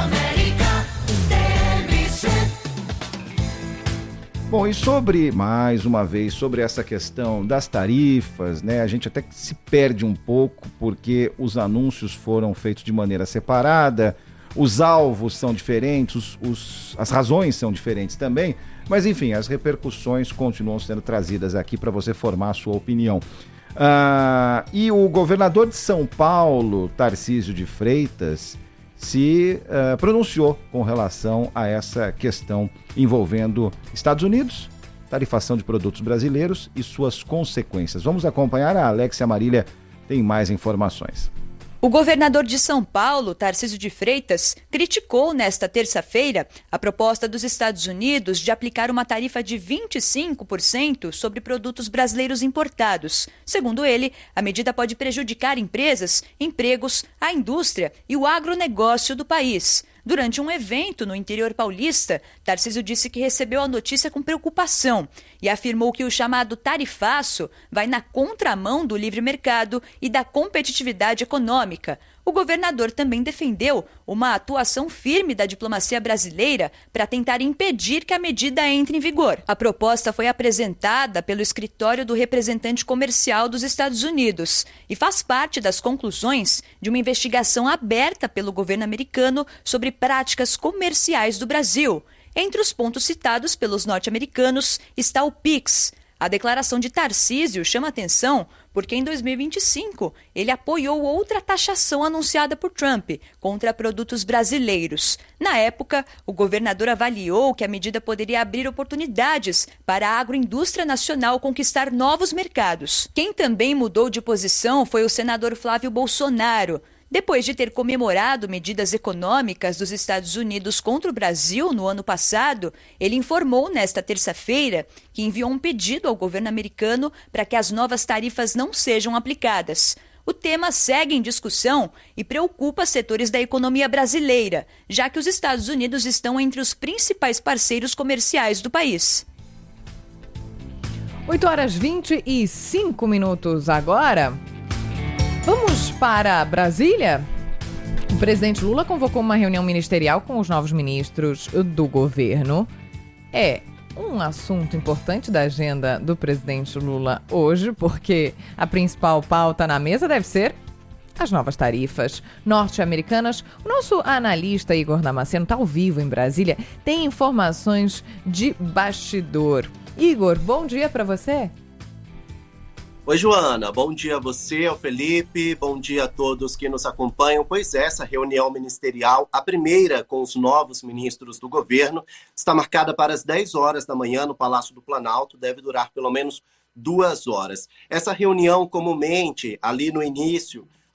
Speaker 4: Bom, e sobre, mais uma vez, sobre essa questão das tarifas, né? A gente até se perde um pouco porque os anúncios foram feitos de maneira separada, os alvos são diferentes, os, os, as razões são diferentes também, mas enfim, as repercussões continuam sendo trazidas aqui para você formar a sua opinião. Ah, e o governador de São Paulo, Tarcísio de Freitas, se uh, pronunciou com relação a essa questão envolvendo Estados Unidos, tarifação de produtos brasileiros e suas consequências. Vamos acompanhar, a Alexia Marília tem mais informações.
Speaker 3: O governador de São Paulo, Tarcísio de Freitas, criticou nesta terça-feira a proposta dos Estados Unidos de aplicar uma tarifa de vinte e cinco por cento sobre produtos brasileiros importados. Segundo ele, a medida pode prejudicar empresas, empregos, a indústria e o agronegócio do país. Durante um evento no interior paulista, Tarcísio disse que recebeu a notícia com preocupação e afirmou que o chamado tarifaço vai na contramão do livre mercado e da competitividade econômica. O governador também defendeu uma atuação firme da diplomacia brasileira para tentar impedir que a medida entre em vigor. A proposta foi apresentada pelo escritório do representante comercial dos Estados Unidos e faz parte das conclusões de uma investigação aberta pelo governo americano sobre práticas comerciais do Brasil. Entre os pontos citados pelos norte-americanos está o PIX. A declaração de Tarcísio chama atenção porque em dois mil e vinte e cinco ele apoiou outra taxação anunciada por Trump contra produtos brasileiros. Na época, o governador avaliou que a medida poderia abrir oportunidades para a agroindústria nacional conquistar novos mercados. Quem também mudou de posição foi o senador Flávio Bolsonaro. Depois de ter comemorado medidas econômicas dos Estados Unidos contra o Brasil no ano passado, ele informou nesta terça-feira que enviou um pedido ao governo americano para que as novas tarifas não sejam aplicadas. O tema segue em discussão e preocupa setores da economia brasileira, já que os Estados Unidos estão entre os principais parceiros comerciais do país.
Speaker 2: oito horas e vinte e cinco minutos agora. Vamos para Brasília? O presidente Lula convocou uma reunião ministerial com os novos ministros do governo. É um assunto importante da agenda do presidente Lula hoje, porque a principal pauta na mesa deve ser as novas tarifas norte-americanas. O nosso analista Igor Damasceno está ao vivo em Brasília, tem informações de bastidor. Igor, bom dia para você.
Speaker 22: Oi, Joana. Bom dia a você, ao Felipe. Bom dia a todos que nos acompanham. Pois é, essa reunião ministerial, a primeira com os novos ministros do governo, está marcada para as dez horas da manhã no Palácio do Planalto. Deve durar pelo menos duas horas. Essa reunião, comumente, ali no início,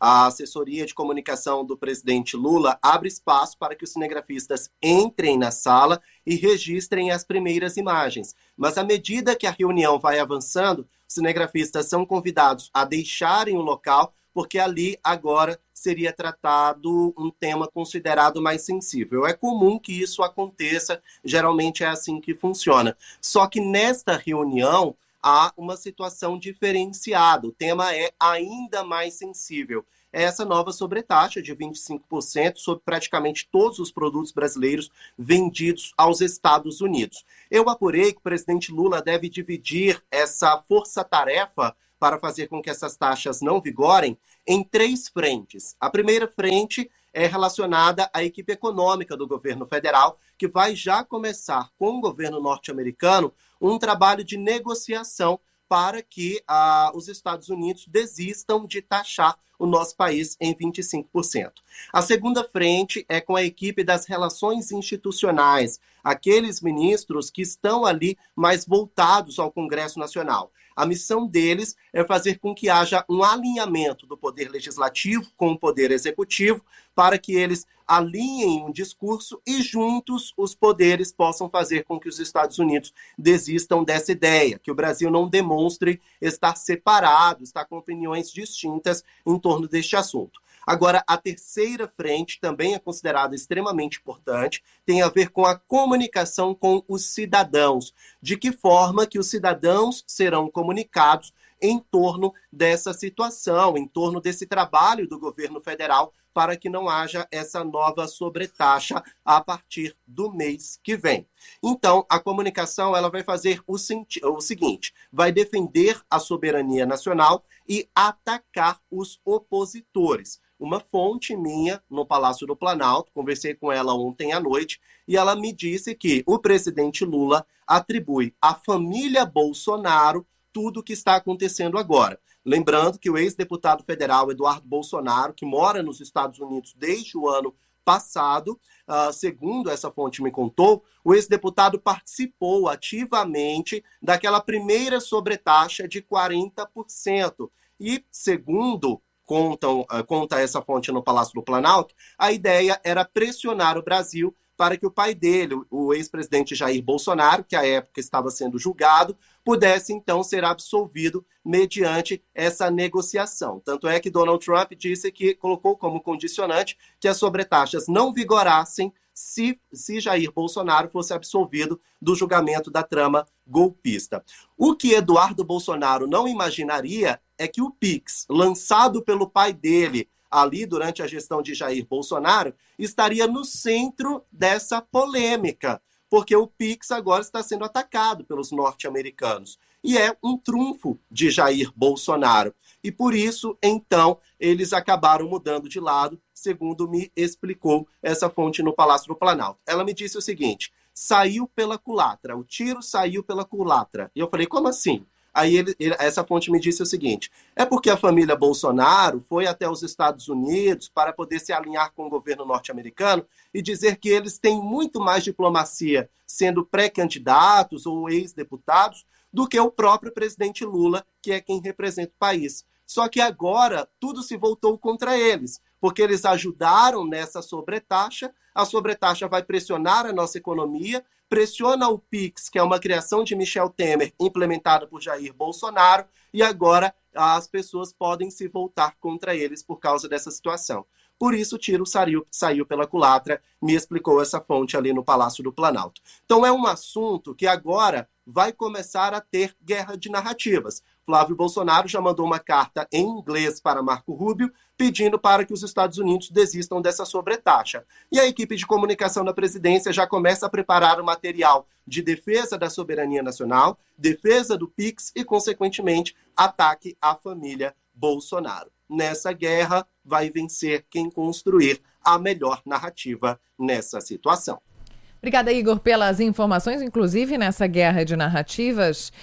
Speaker 22: A assessoria de comunicação do presidente Lula abre espaço para que os cinegrafistas entrem na sala e registrem as primeiras imagens. Mas à medida que a reunião vai avançando, os cinegrafistas são convidados a deixarem o local, porque ali agora seria tratado um tema considerado mais sensível. É comum que isso aconteça, geralmente é assim que funciona. Só que nesta reunião há uma situação diferenciada, o tema é ainda mais sensível. É essa nova sobretaxa de vinte e cinco por cento sobre praticamente todos os produtos brasileiros vendidos aos Estados Unidos. Eu apurei que o presidente Lula deve dividir essa força-tarefa para fazer com que essas taxas não vigorem em três frentes. A primeira frente é relacionada à equipe econômica do governo federal, que vai já começar com o governo norte-americano um trabalho de negociação para que ah, os Estados Unidos desistam de taxar o nosso país em vinte e cinco por cento. A segunda frente é com a equipe das relações institucionais, aqueles ministros que estão ali mais voltados ao Congresso Nacional. A missão deles é fazer com que haja um alinhamento do poder legislativo com o poder executivo para que eles alinhem um discurso e juntos os poderes possam fazer com que os Estados Unidos desistam dessa ideia, que o Brasil não demonstre estar separado, estar com opiniões distintas em torno deste assunto. Agora, a terceira frente também é considerada extremamente importante, tem a ver com a comunicação com os cidadãos. De que forma que os cidadãos serão comunicados em torno dessa situação, em torno desse trabalho do governo federal, para que não haja essa nova sobretaxa a partir do mês que vem. Então, a comunicação ela vai fazer o, o seguinte, vai defender a soberania nacional e atacar os opositores. Uma fonte minha no Palácio do Planalto, conversei com ela ontem à noite, e ela me disse que o presidente Lula atribui à família Bolsonaro tudo o que está acontecendo agora. Lembrando que o ex-deputado federal Eduardo Bolsonaro, que mora nos Estados Unidos desde o ano passado, uh, segundo essa fonte me contou, o ex-deputado participou ativamente daquela primeira sobretaxa de quarenta por cento. E, segundo contam, uh, conta essa fonte no Palácio do Planalto, a ideia era pressionar o Brasil para que o pai dele, o ex-presidente Jair Bolsonaro, que à época estava sendo julgado, pudesse então ser absolvido mediante essa negociação. Tanto é que Donald Trump disse que colocou como condicionante que as sobretaxas não vigorassem se, se Jair Bolsonaro fosse absolvido do julgamento da trama golpista. O que Eduardo Bolsonaro não imaginaria é que o Pix, lançado pelo pai dele ali durante a gestão de Jair Bolsonaro, estaria no centro dessa polêmica, porque o Pix agora está sendo atacado pelos norte-americanos. E é um trunfo de Jair Bolsonaro. E por isso, então, eles acabaram mudando de lado, segundo me explicou essa fonte no Palácio do Planalto. Ela me disse o seguinte, saiu pela culatra, o tiro saiu pela culatra. E eu falei, como assim? Aí ele, ele, essa fonte me disse o seguinte, é porque a família Bolsonaro foi até os Estados Unidos para poder se alinhar com o governo norte-americano e dizer que eles têm muito mais diplomacia sendo pré-candidatos ou ex-deputados do que o próprio presidente Lula, que é quem representa o país. Só que agora tudo se voltou contra eles, porque eles ajudaram nessa sobretaxa, a sobretaxa vai pressionar a nossa economia, pressiona o Pix, que é uma criação de Michel Temer, implementada por Jair Bolsonaro, e agora as pessoas podem se voltar contra eles por causa dessa situação. Por isso o tiro saiu, saiu pela culatra, me explicou essa fonte ali no Palácio do Planalto. Então é um assunto que agora vai começar a ter guerra de narrativas. Flávio Bolsonaro já mandou uma carta em inglês para Marco Rubio, pedindo para que os Estados Unidos desistam dessa sobretaxa. E a equipe de comunicação da presidência já começa a preparar o material de defesa da soberania nacional, defesa do Pix e, consequentemente, ataque à família Bolsonaro. Nessa guerra, vai vencer quem construir a melhor narrativa nessa situação.
Speaker 2: Obrigada, Igor, pelas informações, inclusive nessa guerra de narrativas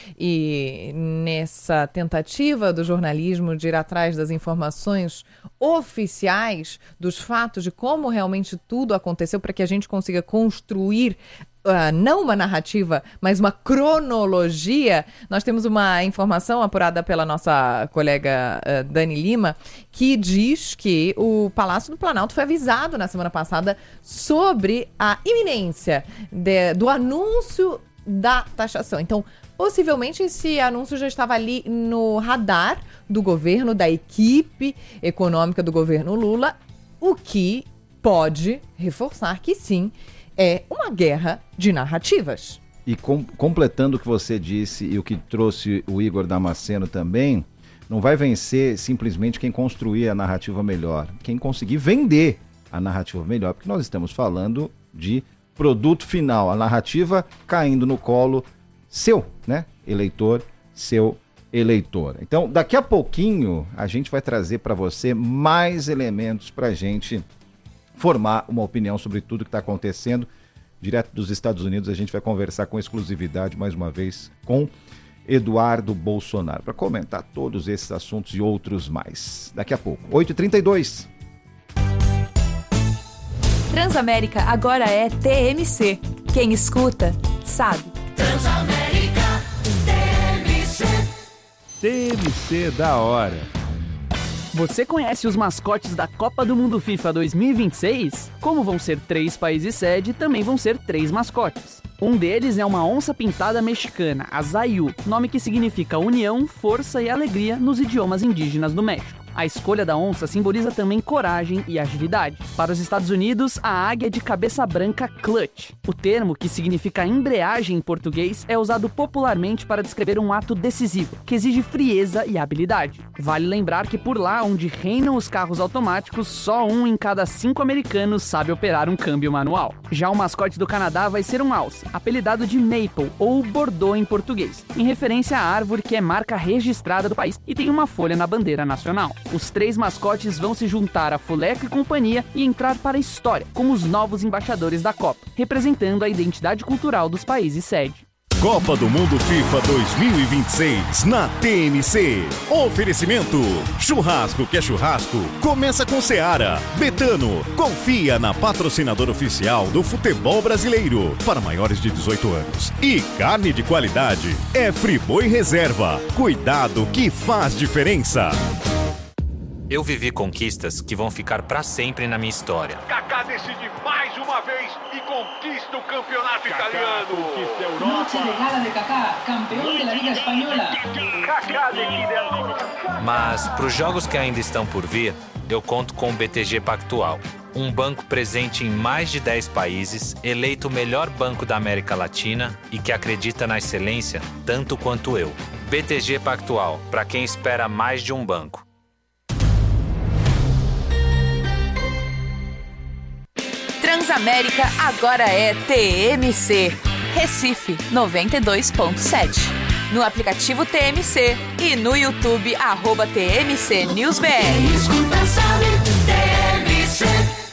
Speaker 2: e nessa tentativa do jornalismo de ir atrás das informações oficiais, dos fatos de como realmente tudo aconteceu, para que a gente consiga construir uh, não uma narrativa, mas uma cronologia, nós temos uma informação apurada pela nossa colega uh, Dani Lima, que diz que o Palácio do Planalto foi avisado na semana passada sobre a iminência de, do anúncio da taxação. Então, possivelmente esse anúncio já estava ali no radar do governo, da equipe econômica do governo Lula, o que pode reforçar que sim, é uma guerra de narrativas.
Speaker 4: E com, completando o que você disse e o que trouxe o Igor Damasceno também, não vai vencer simplesmente quem construir a narrativa melhor, quem conseguir vender a narrativa melhor, porque nós estamos falando de produto final, a narrativa caindo no colo seu, né, eleitor, seu eleitor. Então, daqui a pouquinho, a gente vai trazer para você mais elementos para a gente formar uma opinião sobre tudo que está acontecendo. Direto dos Estados Unidos, a gente vai conversar com exclusividade, mais uma vez, com Eduardo Bolsonaro, para comentar todos esses assuntos e outros mais. Daqui a pouco, oito e trinta e dois.
Speaker 17: Transamérica agora é T M C. Quem escuta, sabe.
Speaker 10: Transamérica, T M C.
Speaker 13: T M C da hora. Você conhece os mascotes da Copa do Mundo FIFA dois mil e vinte e seis? Como vão ser três países sede, também vão ser três mascotes. Um deles é uma onça pintada mexicana, a Zayu, nome que significa união, força e alegria nos idiomas indígenas do México. A escolha da onça simboliza também coragem e agilidade. Para os Estados Unidos, a águia de cabeça branca clutch. O termo, que significa embreagem em português, é usado popularmente para descrever um ato decisivo, que exige frieza e habilidade. Vale lembrar que por lá onde reinam os carros automáticos, só um em cada cinco americanos sabe operar um câmbio manual. Já o mascote do Canadá vai ser um alce, apelidado de Maple, ou Bordeaux em português, em referência à árvore que é marca registrada do país e tem uma folha na bandeira nacional. Os três mascotes vão se juntar a Fuleco e companhia e entrar para a história como os novos embaixadores da Copa, representando a identidade cultural dos países sede.
Speaker 12: Copa do Mundo FIFA dois mil e vinte e seis na T M C. Oferecimento: churrasco que é churrasco, começa com Seara. Betano, confia na patrocinadora oficial do futebol brasileiro para maiores de dezoito anos. E carne de qualidade é Friboi Reserva. Cuidado que faz diferença.
Speaker 5: Eu vivi conquistas que vão ficar para sempre na minha história.
Speaker 6: Kaká decide mais uma vez e conquista o campeonato Kaká italiano. Conquista a Europa.
Speaker 23: Noche de gala de Kaká, campeão da Liga Espanhola.
Speaker 6: Kaká decide a...
Speaker 5: Mas para os jogos que ainda estão por vir, eu conto com o B T G Pactual. Um banco presente em mais de dez países, eleito o melhor banco da América Latina e que acredita na excelência tanto quanto eu. B T G Pactual, para quem espera mais de um banco.
Speaker 17: Transamérica agora é T M C. Recife noventa e dois ponto sete. No aplicativo T M C e no YouTube, arroba T M C News B R.
Speaker 10: Quem escuta sabe, T M C.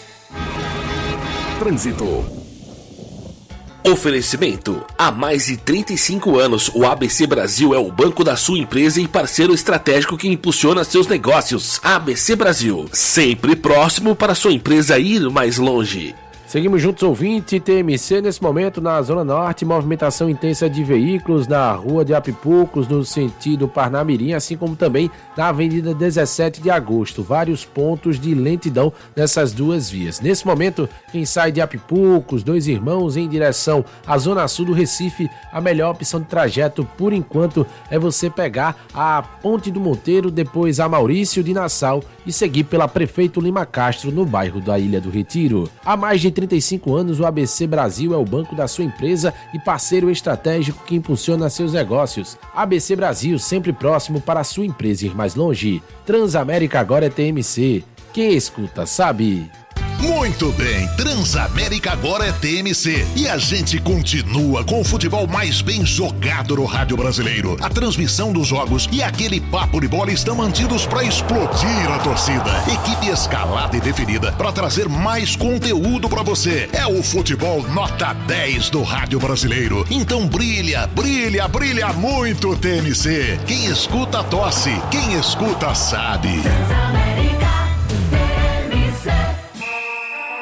Speaker 24: Trânsito. Oferecimento. Há mais de trinta e cinco anos, o A B C Brasil é o banco da sua empresa e parceiro estratégico que impulsiona seus negócios. A B C Brasil, sempre próximo para sua empresa ir mais longe.
Speaker 25: Seguimos juntos, ouvinte, T M C nesse momento na Zona Norte, movimentação intensa de veículos na Rua de Apipucos, no sentido Parnamirim, assim como também na Avenida dezessete de agosto, vários pontos de lentidão nessas duas vias. Nesse momento, quem sai de Apipucos, Dois Irmãos, em direção à Zona Sul do Recife, a melhor opção de trajeto, por enquanto, é você pegar a Ponte do Monteiro, depois a Maurício de Nassau e seguir pela Prefeito Lima Castro, no bairro da Ilha do Retiro. Há mais de trinta e cinco anos, o A B C Brasil é o banco da sua empresa e parceiro estratégico que impulsiona seus negócios. A B C Brasil, sempre próximo para a sua empresa ir mais longe. Transamérica agora é T M C. Quem escuta sabe.
Speaker 26: Muito bem, Transamérica agora é T M C e a gente continua com o futebol mais bem jogado no rádio brasileiro. A transmissão dos jogos e aquele papo de bola estão mantidos para explodir a torcida. Equipe escalada e definida para trazer mais conteúdo para você. É o futebol nota dez do rádio brasileiro. Então brilha, brilha, brilha muito T M C. Quem escuta tosse, quem escuta sabe.
Speaker 10: Transamérica, T M C.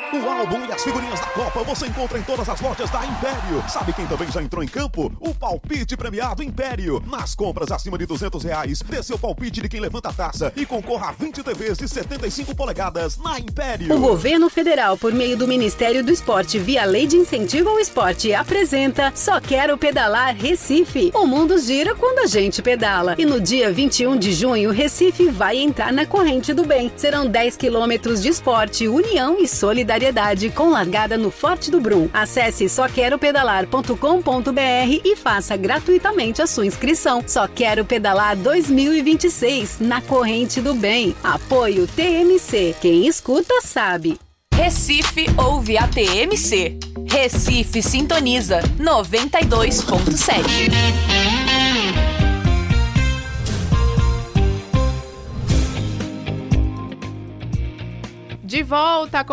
Speaker 7: álbum e as figurinhas da Copa você encontra em todas as lojas da Império. Sabe quem também já entrou em campo? O palpite premiado Império. Nas compras acima de duzentos reais, dê seu palpite de quem levanta a taça e concorra a vinte T Vs de setenta e cinco polegadas na Império.
Speaker 8: O Governo Federal, por meio do Ministério do Esporte, via Lei de Incentivo ao Esporte, apresenta Só Quero Pedalar Recife. O mundo gira quando a gente pedala. E no dia vinte e um de junho, Recife vai entrar na corrente do bem. Serão dez quilômetros de esporte, união e solidariedade, com largada no Forte do Brum. Acesse só quero pedalar ponto com ponto br e faça gratuitamente a sua inscrição. Só Quero Pedalar dois mil e vinte e seis, na corrente do bem. Apoio T M C. Quem escuta sabe.
Speaker 17: Recife ouve a T M C. Recife sintoniza noventa e dois ponto sete.
Speaker 2: De volta com